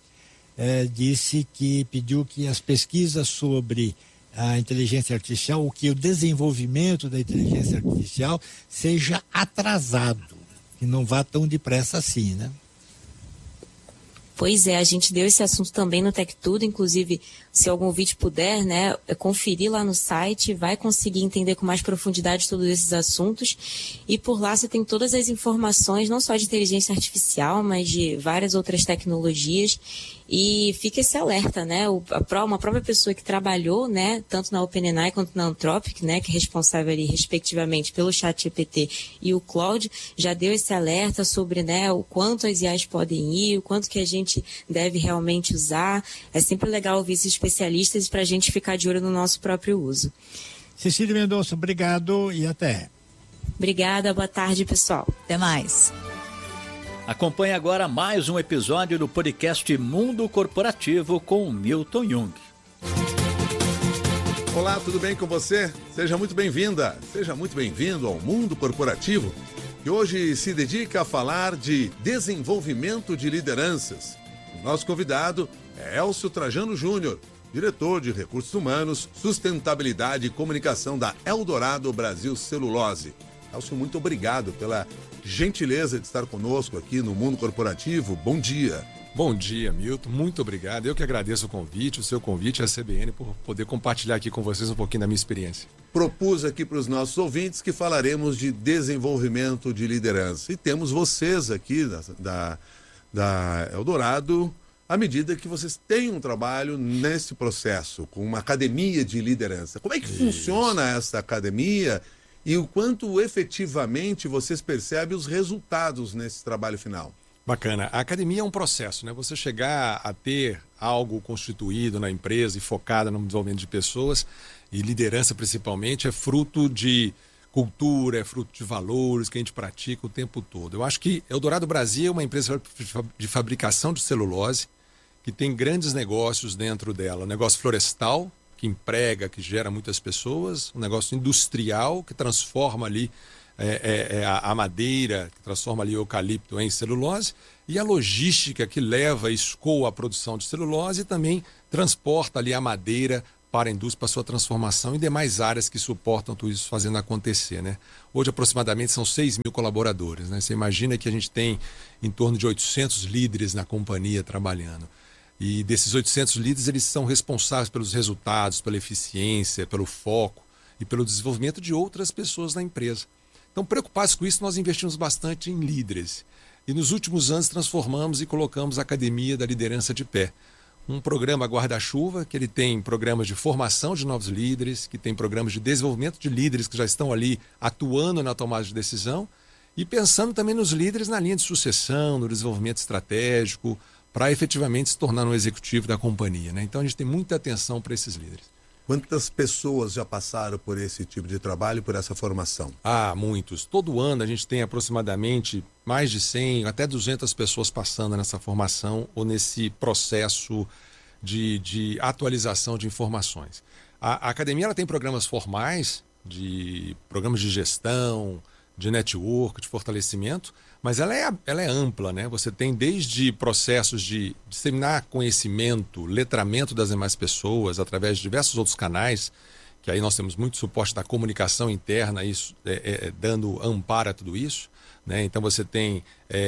Speaker 10: pediu que as pesquisas sobre a inteligência artificial, o desenvolvimento da inteligência artificial seja atrasado, que não vá tão depressa assim, né?
Speaker 8: Pois é, a gente deu esse assunto também no Tech Tudo, inclusive, se algum ouvinte puder, né, conferir lá no site, vai conseguir entender com mais profundidade todos esses assuntos, e por lá você tem todas as informações, não só de inteligência artificial, mas de várias outras tecnologias, e fica esse alerta, né, uma própria pessoa que trabalhou, né, tanto na OpenAI quanto na Anthropic, né, que é responsável ali, respectivamente, pelo ChatGPT e o Claude, já deu esse alerta sobre, né, o quanto as IAs podem ir, o quanto que a gente deve realmente usar. É sempre legal ouvir esses especialistas para a gente ficar de olho no nosso próprio uso.
Speaker 10: Cecília Mendonça, obrigado e até.
Speaker 8: Obrigada, boa tarde, pessoal.
Speaker 9: Até mais.
Speaker 4: Acompanhe agora mais um episódio do podcast Mundo Corporativo com Milton Jung.
Speaker 11: Olá, tudo bem com você? Seja muito bem-vinda, seja muito bem-vindo ao Mundo Corporativo, que hoje se dedica a falar de desenvolvimento de lideranças. O nosso convidado é Elcio Trajano Júnior, diretor de Recursos Humanos, Sustentabilidade e Comunicação da Eldorado Brasil Celulose. Elcio, muito obrigado pela gentileza de estar conosco aqui no Mundo Corporativo. Bom dia.
Speaker 12: Bom dia, Milton. Muito obrigado. Eu que agradeço o convite, o seu convite, a CBN, por poder compartilhar aqui com vocês um pouquinho da minha experiência.
Speaker 11: Propus aqui para os nossos ouvintes que falaremos de desenvolvimento de liderança. E temos vocês aqui da Eldorado, à medida que vocês têm um trabalho nesse processo, com uma academia de liderança. Como é que funciona essa academia e o quanto efetivamente vocês percebem os resultados nesse trabalho final?
Speaker 12: Bacana. A academia é um processo, né? Você chegar a ter algo constituído na empresa e focada no desenvolvimento de pessoas e liderança principalmente é fruto de cultura, é fruto de valores que a gente pratica o tempo todo. Eu acho que Eldorado Brasil é uma empresa de fabricação de celulose que tem grandes negócios dentro dela. Um negócio florestal, que emprega, que gera muitas pessoas. Um negócio industrial, que transforma ali a madeira, que transforma ali o eucalipto em celulose. E a logística, que leva e escoa a produção de celulose e também transporta ali a madeira para a indústria, para a sua transformação e demais áreas que suportam tudo isso fazendo acontecer, né? Hoje, aproximadamente, são 6 mil colaboradores, né? Você imagina que a gente tem em torno de 800 líderes na companhia trabalhando. E desses 800 líderes, eles são responsáveis pelos resultados, pela eficiência, pelo foco e pelo desenvolvimento de outras pessoas na empresa. Então, preocupados com isso, nós investimos bastante em líderes. E nos últimos anos transformamos e colocamos a Academia da Liderança de pé. Um programa guarda-chuva, que ele tem programas de formação de novos líderes, que tem programas de desenvolvimento de líderes que já estão ali atuando na tomada de decisão e pensando também nos líderes na linha de sucessão, no desenvolvimento estratégico, para efetivamente se tornar um executivo da companhia, né? Então a gente tem muita atenção para esses líderes.
Speaker 11: Quantas pessoas já passaram por esse tipo de trabalho, por essa formação?
Speaker 12: Muitos. Todo ano a gente tem aproximadamente mais de 100, até 200 pessoas passando nessa formação ou nesse processo de atualização de informações. A academia ela tem programas formais, programas de gestão, de network, de fortalecimento, mas ela é ampla, né? Você tem desde processos de disseminar conhecimento, letramento das demais pessoas através de diversos outros canais, que aí nós temos muito suporte da comunicação interna, isso dando amparo a tudo isso, né? Então você tem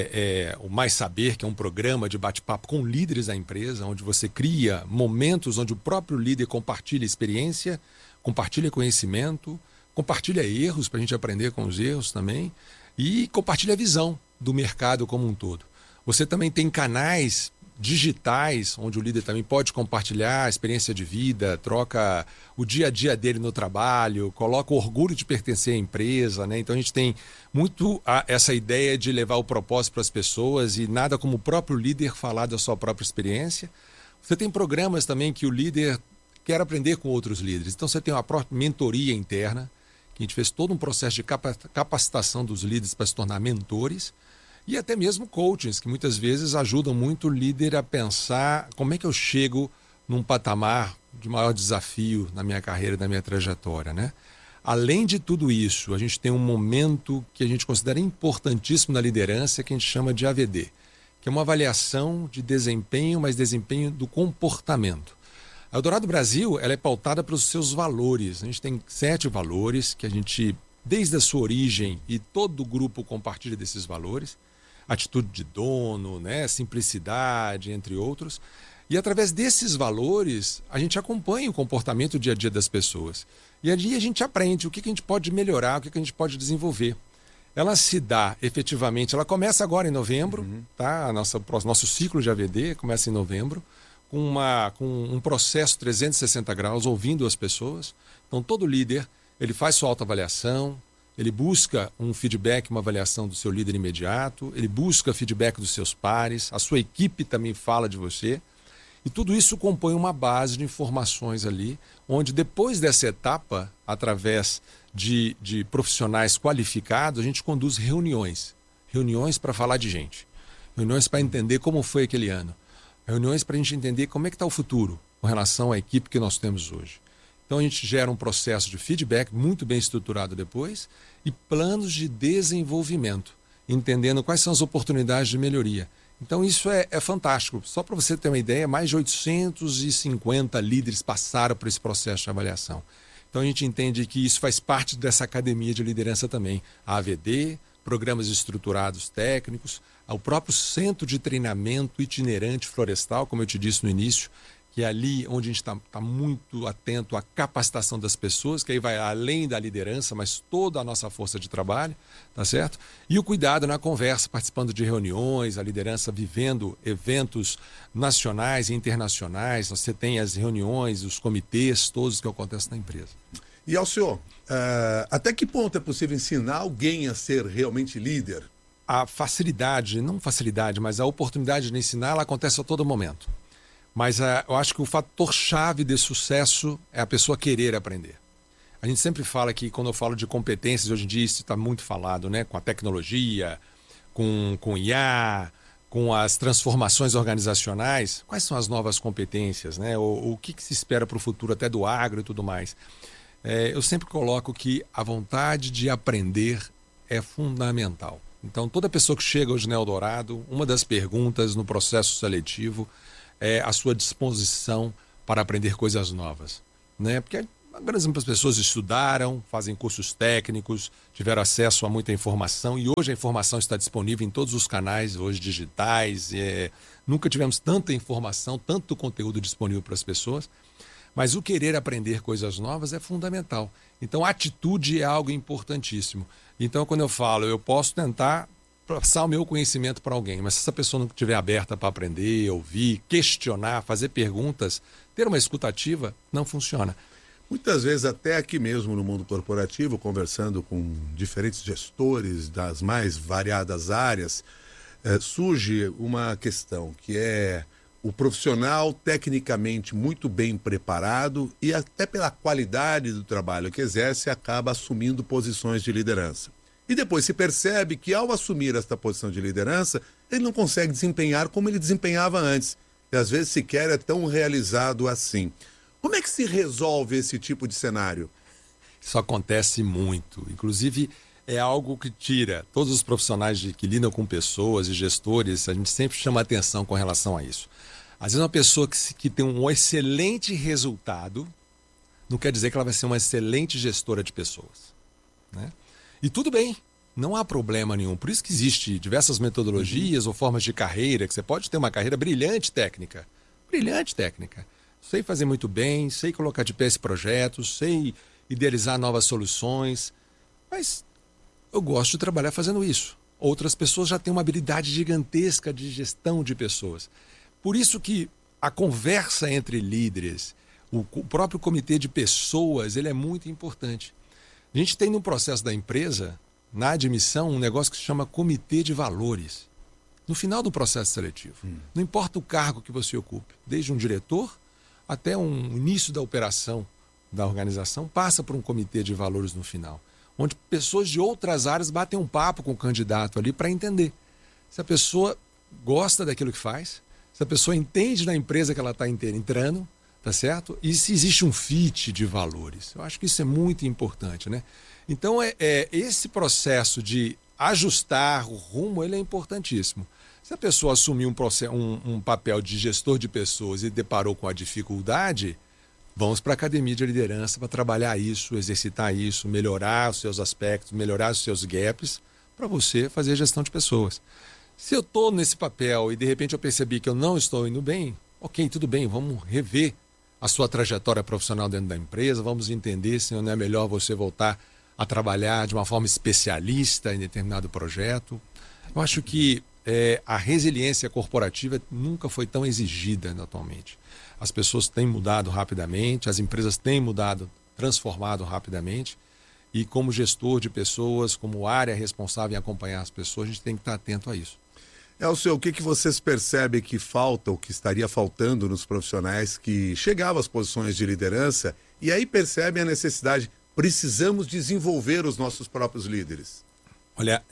Speaker 12: o Mais Saber, que é um programa de bate-papo com líderes da empresa, onde você cria momentos onde o próprio líder compartilha experiência, compartilha conhecimento, compartilha erros para a gente aprender com os erros também e compartilha a visão do mercado como um todo. Você também tem canais digitais, onde o líder também pode compartilhar a experiência de vida, troca o dia a dia dele no trabalho, coloca o orgulho de pertencer à empresa, né? Então a gente tem muito essa ideia de levar o propósito para as pessoas e nada como o próprio líder falar da sua própria experiência. Você tem programas também que o líder quer aprender com outros líderes. Então você tem uma própria mentoria interna, que a gente fez todo um processo de capacitação dos líderes para se tornar mentores, e até mesmo coachings, que muitas vezes ajudam muito o líder a pensar como é que eu chego num patamar de maior desafio na minha carreira, na minha trajetória, né? Além de tudo isso, a gente tem um momento que a gente considera importantíssimo na liderança, que a gente chama de AVD, que é uma avaliação de desempenho, mas desempenho do comportamento. A Eldorado Brasil ela é pautada pelos seus valores. A gente tem 7 valores que a gente, desde a sua origem, e todo o grupo compartilha desses valores. Atitude de dono, né? Simplicidade, entre outros. E através desses valores, a gente acompanha o comportamento dia a dia das pessoas. E ali a gente aprende o que a gente pode melhorar, o que a gente pode desenvolver. Ela se dá efetivamente, ela começa agora em novembro, tá? Nosso ciclo de AVD começa em novembro, com um processo 360 graus, ouvindo as pessoas. Então todo líder, ele faz sua autoavaliação, ele busca um feedback, uma avaliação do seu líder imediato, ele busca feedback dos seus pares, a sua equipe também fala de você. E tudo isso compõe uma base de informações ali, onde depois dessa etapa, através de profissionais qualificados, a gente conduz reuniões para falar de gente, reuniões para entender como foi aquele ano, reuniões para a gente entender como é que está o futuro com relação à equipe que nós temos hoje. Então a gente gera um processo de feedback muito bem estruturado depois e planos de desenvolvimento, entendendo quais são as oportunidades de melhoria. Então isso é fantástico. Só para você ter uma ideia, mais de 850 líderes passaram por esse processo de avaliação. Então a gente entende que isso faz parte dessa academia de liderança também. A AVD, programas estruturados técnicos, o próprio centro de treinamento itinerante florestal, como eu te disse no início, que é ali onde a gente está muito atento à capacitação das pessoas, que aí vai além da liderança, mas toda a nossa força de trabalho, tá certo? E o cuidado na conversa, participando de reuniões, a liderança vivendo eventos nacionais e internacionais, você tem as reuniões, os comitês, todos que acontecem na empresa.
Speaker 11: E ao senhor, até que ponto é possível ensinar alguém a ser realmente líder?
Speaker 12: A facilidade, não facilidade, mas a oportunidade de ensinar, ela acontece a todo momento. Mas eu acho que o fator-chave de sucesso é a pessoa querer aprender. A gente sempre fala que, quando eu falo de competências, hoje em dia isso está muito falado, né? Com a tecnologia, com IA, com as transformações organizacionais. Quais são as novas competências, né? O que se espera para o futuro, até do agro e tudo mais. Eu sempre coloco que a vontade de aprender é fundamental. Então, toda pessoa que chega hoje no Eldorado, uma das perguntas no processo seletivo é a sua disposição para aprender coisas novas, né? Porque as pessoas estudaram, fazem cursos técnicos, tiveram acesso a muita informação e hoje a informação está disponível em todos os canais hoje digitais. Nunca tivemos tanta informação, tanto conteúdo disponível para as pessoas, mas o querer aprender coisas novas é fundamental. Então, a atitude é algo importantíssimo. Então, quando eu falo, eu posso tentar passar o meu conhecimento para alguém, mas se essa pessoa não estiver aberta para aprender, ouvir, questionar, fazer perguntas, ter uma escutativa, não funciona.
Speaker 11: Muitas vezes, até aqui mesmo no mundo corporativo, conversando com diferentes gestores das mais variadas áreas, surge uma questão que é o profissional tecnicamente muito bem preparado e até pela qualidade do trabalho que exerce, acaba assumindo posições de liderança. E depois se percebe que, ao assumir esta posição de liderança, ele não consegue desempenhar como ele desempenhava antes. E às vezes sequer é tão realizado assim. Como é que se resolve esse tipo de cenário?
Speaker 12: Isso acontece muito. Inclusive, é algo que tira todos os profissionais que lidam com pessoas e gestores, a gente sempre chama atenção com relação a isso. Às vezes uma pessoa que tem um excelente resultado, não quer dizer que ela vai ser uma excelente gestora de pessoas, né? E tudo bem, não há problema nenhum. Por isso que existe diversas metodologias ou formas de carreira, que você pode ter uma carreira brilhante técnica. Sei fazer muito bem, sei colocar de pé esse projeto, sei idealizar novas soluções, mas eu gosto de trabalhar fazendo isso. Outras pessoas já têm uma habilidade gigantesca de gestão de pessoas. Por isso que a conversa entre líderes, o próprio comitê de pessoas, ele é muito importante. A gente tem no processo da empresa, na admissão, um negócio que se chama comitê de valores. No final do processo seletivo. Não importa o cargo que você ocupe, desde um diretor até um início da operação da organização, passa por um comitê de valores no final, onde pessoas de outras áreas batem um papo com o candidato ali para entender se a pessoa gosta daquilo que faz, se a pessoa entende da empresa que ela está entrando, tá certo? E se existe um fit de valores. Eu acho que isso é muito importante, né? Então, esse processo de ajustar o rumo, ele é importantíssimo. Se a pessoa assumir um papel de gestor de pessoas e deparou com a dificuldade, vamos para a academia de liderança para trabalhar isso, exercitar isso, melhorar os seus aspectos, melhorar os seus gaps, para você fazer gestão de pessoas. Se eu estou nesse papel e de repente eu percebi que eu não estou indo bem, ok, tudo bem, vamos rever a sua trajetória profissional dentro da empresa, vamos entender se não é melhor você voltar a trabalhar de uma forma especialista em determinado projeto. Eu acho que a resiliência corporativa nunca foi tão exigida atualmente. As pessoas têm mudado rapidamente, as empresas têm mudado, transformado rapidamente, e como gestor de pessoas, como área responsável em acompanhar as pessoas, a gente tem que estar atento a isso.
Speaker 11: Elcio, o que vocês percebem que falta, ou que estaria faltando nos profissionais que chegavam às posições de liderança e aí percebem a necessidade, precisamos desenvolver os nossos próprios líderes?
Speaker 12: Olha,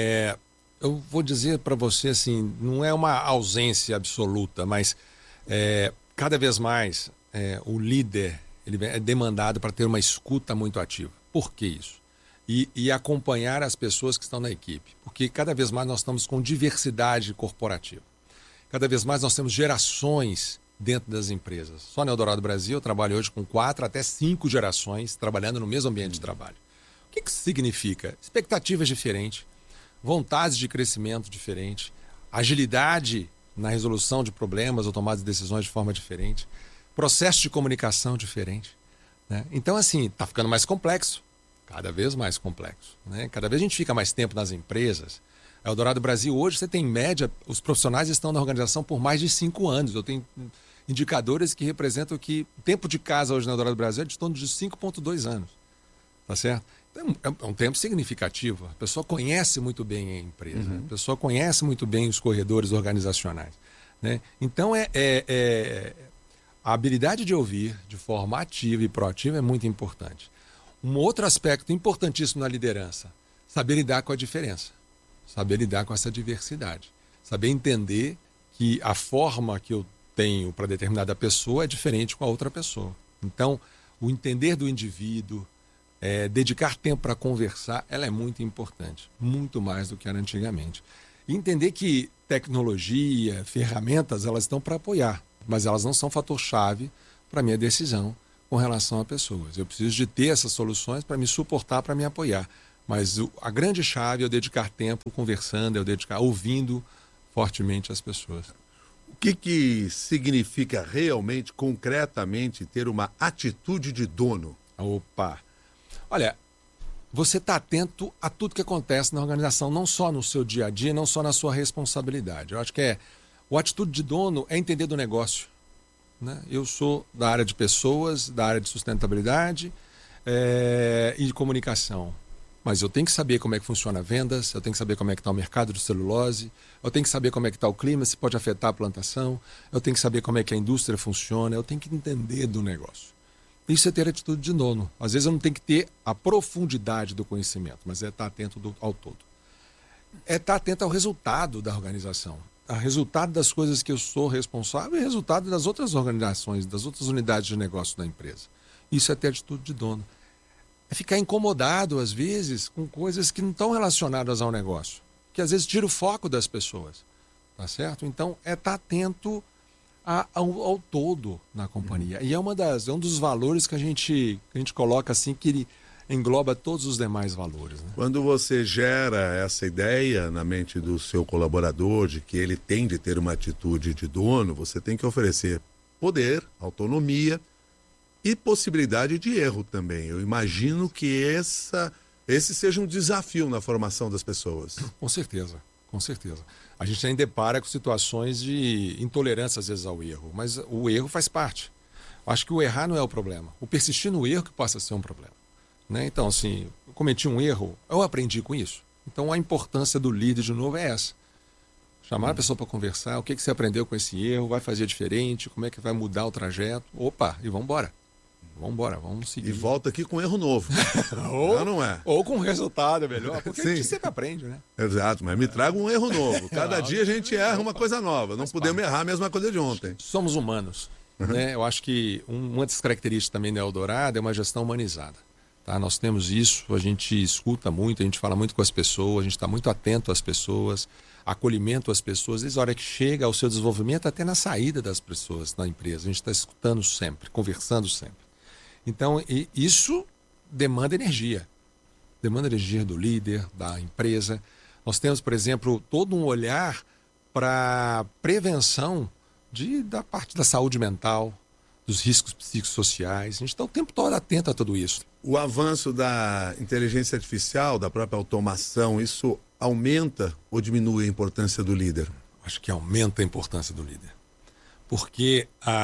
Speaker 12: eu vou dizer para você assim, não é uma ausência absoluta, mas cada vez mais o líder ele é demandado para ter uma escuta muito ativa. Por que isso? E acompanhar as pessoas que estão na equipe. Porque cada vez mais nós estamos com diversidade corporativa. Cada vez mais nós temos gerações dentro das empresas. Só no Eldorado Brasil eu trabalho hoje com 4 até 5 gerações trabalhando no mesmo ambiente de trabalho. O que isso significa? Expectativas diferentes, vontades de crescimento diferentes, agilidade na resolução de problemas ou tomada de decisões de forma diferente, processo de comunicação diferente, né? Então, assim, está ficando mais complexo. Cada vez mais complexo, né? Cada vez a gente fica mais tempo nas empresas. A Eldorado Brasil hoje, você tem em média, os profissionais estão na organização por mais de 5 anos. Eu tenho indicadores que representam que o tempo de casa hoje na Eldorado Brasil é de torno de 5,2 anos. Tá certo? Então, é um tempo significativo. A pessoa conhece muito bem a empresa, a pessoa conhece muito bem os corredores organizacionais, né? Então, a habilidade de ouvir de forma ativa e proativa é muito importante. Um outro aspecto importantíssimo na liderança, saber lidar com a diferença, saber lidar com essa diversidade, saber entender que a forma que eu tenho para determinada pessoa é diferente com a outra pessoa. Então, o entender do indivíduo, dedicar tempo para conversar, ela é muito importante, muito mais do que era antigamente. E entender que tecnologia, ferramentas, elas estão para apoiar, mas elas não são fator-chave para a minha decisão com relação a pessoas. Eu preciso de ter essas soluções para me suportar, para me apoiar. Mas a grande chave é eu dedicar tempo conversando, é eu dedicar ouvindo fortemente as pessoas.
Speaker 11: O que significa realmente, concretamente, ter uma atitude de dono?
Speaker 12: Opa! Olha, você está atento a tudo que acontece na organização, não só no seu dia a dia, não só na sua responsabilidade. Eu acho que a atitude de dono é entender do negócio. Né? Eu sou da área de pessoas, da área de sustentabilidade e de comunicação. Mas eu tenho que saber como é que funciona vendas, eu tenho que saber como é que está o mercado de celulose, eu tenho que saber como é que está o clima, se pode afetar a plantação, eu tenho que saber como é que a indústria funciona, eu tenho que entender do negócio. Isso é ter atitude de dono. Às vezes eu não tenho que ter a profundidade do conhecimento, mas é estar atento ao todo. É estar atento ao resultado da organização, ao resultado das coisas que eu sou responsável e resultado das outras organizações, das outras unidades de negócio da empresa. Isso é ter atitude de dono. É ficar incomodado, às vezes, com coisas que não estão relacionadas ao negócio, que às vezes tira o foco das pessoas, tá certo? Então, é estar atento ao todo na companhia. E é um dos valores que a gente coloca assim, que ele engloba todos os demais valores. Né?
Speaker 11: Quando você gera essa ideia na mente do seu colaborador de que ele tem de ter uma atitude de dono, você tem que oferecer poder, autonomia e possibilidade de erro também. Eu imagino que esse seja um desafio na formação das pessoas.
Speaker 12: Com certeza, com certeza. A gente ainda depara com situações de intolerância, às vezes, ao erro, mas o erro faz parte. Acho que o errar não é o problema. O persistir no erro que possa ser um problema. Né? Então, assim, eu cometi um erro, eu aprendi com isso. Então, a importância do líder, de novo, é essa. Chamar a pessoa para conversar, o que você aprendeu com esse erro, vai fazer diferente, como é que vai mudar o trajeto. Opa, e vamos embora. Vamos embora, vamos seguir.
Speaker 11: E volta aqui com erro novo. não é?
Speaker 12: Ou com resultado melhor, porque a gente sempre aprende, né?
Speaker 11: Exato, mas me traga um erro novo. Cada dia a gente erra uma coisa nova. Não podemos errar a mesma coisa de ontem.
Speaker 12: Somos humanos. Né? Eu acho que uma das características também da Eldorado é uma gestão humanizada. Tá? Nós temos isso, a gente escuta muito, a gente fala muito com as pessoas, a gente está muito atento às pessoas, acolhimento às pessoas, desde a hora que chega ao seu desenvolvimento até na saída das pessoas na empresa. A gente está escutando sempre, conversando sempre. Então, isso demanda energia. Demanda energia do líder, da empresa. Nós temos, por exemplo, todo um olhar para prevenção da parte da saúde mental, dos riscos psicossociais. A gente está o tempo todo atento a tudo isso.
Speaker 11: O avanço da inteligência artificial, da própria automação, isso aumenta ou diminui a importância do líder?
Speaker 12: Acho que aumenta a importância do líder. Porque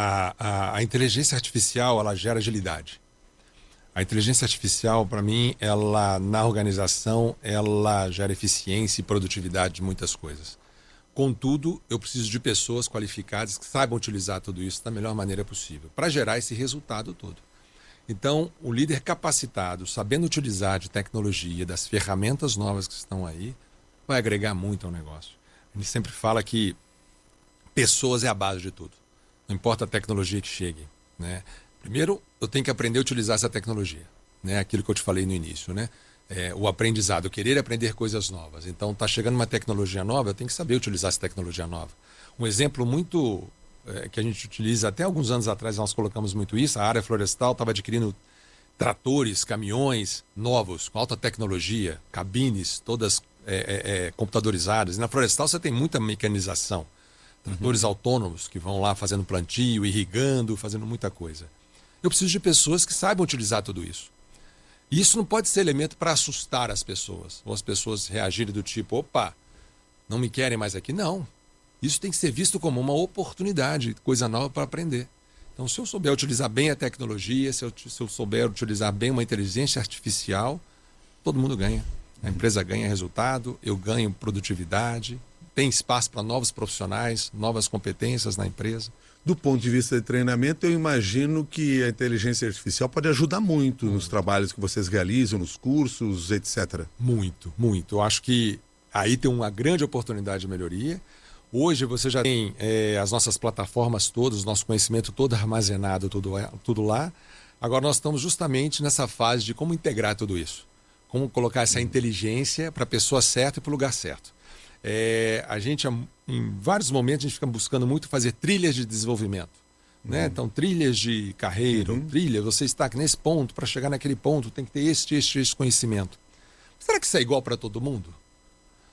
Speaker 12: a inteligência artificial, ela gera agilidade. A inteligência artificial, para mim, ela na organização, ela gera eficiência e produtividade de muitas coisas. Contudo, eu preciso de pessoas qualificadas que saibam utilizar tudo isso da melhor maneira possível, para gerar esse resultado todo. Então, o líder capacitado, sabendo utilizar de tecnologia, das ferramentas novas que estão aí, vai agregar muito ao negócio. A gente sempre fala que pessoas é a base de tudo. Não importa a tecnologia que chegue. Né? Primeiro, eu tenho que aprender a utilizar essa tecnologia. Né? Aquilo que eu te falei no início. Né? O aprendizado, querer aprender coisas novas. Então, está chegando uma tecnologia nova, eu tenho que saber utilizar essa tecnologia nova. Um exemplo muito que a gente utiliza, até alguns anos atrás nós colocamos muito isso, a área florestal estava adquirindo tratores, caminhões novos, com alta tecnologia, cabines, todas computadorizadas. E na florestal você tem muita mecanização. Tratores autônomos que vão lá fazendo plantio, irrigando, fazendo muita coisa. Eu preciso de pessoas que saibam utilizar tudo isso. E isso não pode ser elemento para assustar as pessoas, ou as pessoas reagirem do tipo, opa, não me querem mais aqui. Não. Isso tem que ser visto como uma oportunidade, coisa nova para aprender. Então, se eu souber utilizar bem a tecnologia, se eu souber utilizar bem uma inteligência artificial, todo mundo ganha. A empresa ganha resultado, eu ganho produtividade, tem espaço para novos profissionais, novas competências na empresa.
Speaker 11: Do ponto de vista de treinamento, eu imagino que a inteligência artificial pode ajudar muito nos trabalhos que vocês realizam, nos cursos, etc.
Speaker 12: Muito, muito. Eu acho que aí tem uma grande oportunidade de melhoria. Hoje você já tem as nossas plataformas todas, o nosso conhecimento todo armazenado, tudo lá. Agora nós estamos justamente nessa fase de como integrar tudo isso. Como colocar essa inteligência para a pessoa certa e para o lugar certo. A gente, em vários momentos, a gente fica buscando muito fazer trilhas de desenvolvimento. Né? Então, trilhas de carreira, você está nesse ponto, para chegar naquele ponto, tem que ter esse conhecimento. Será que isso é igual para todo mundo?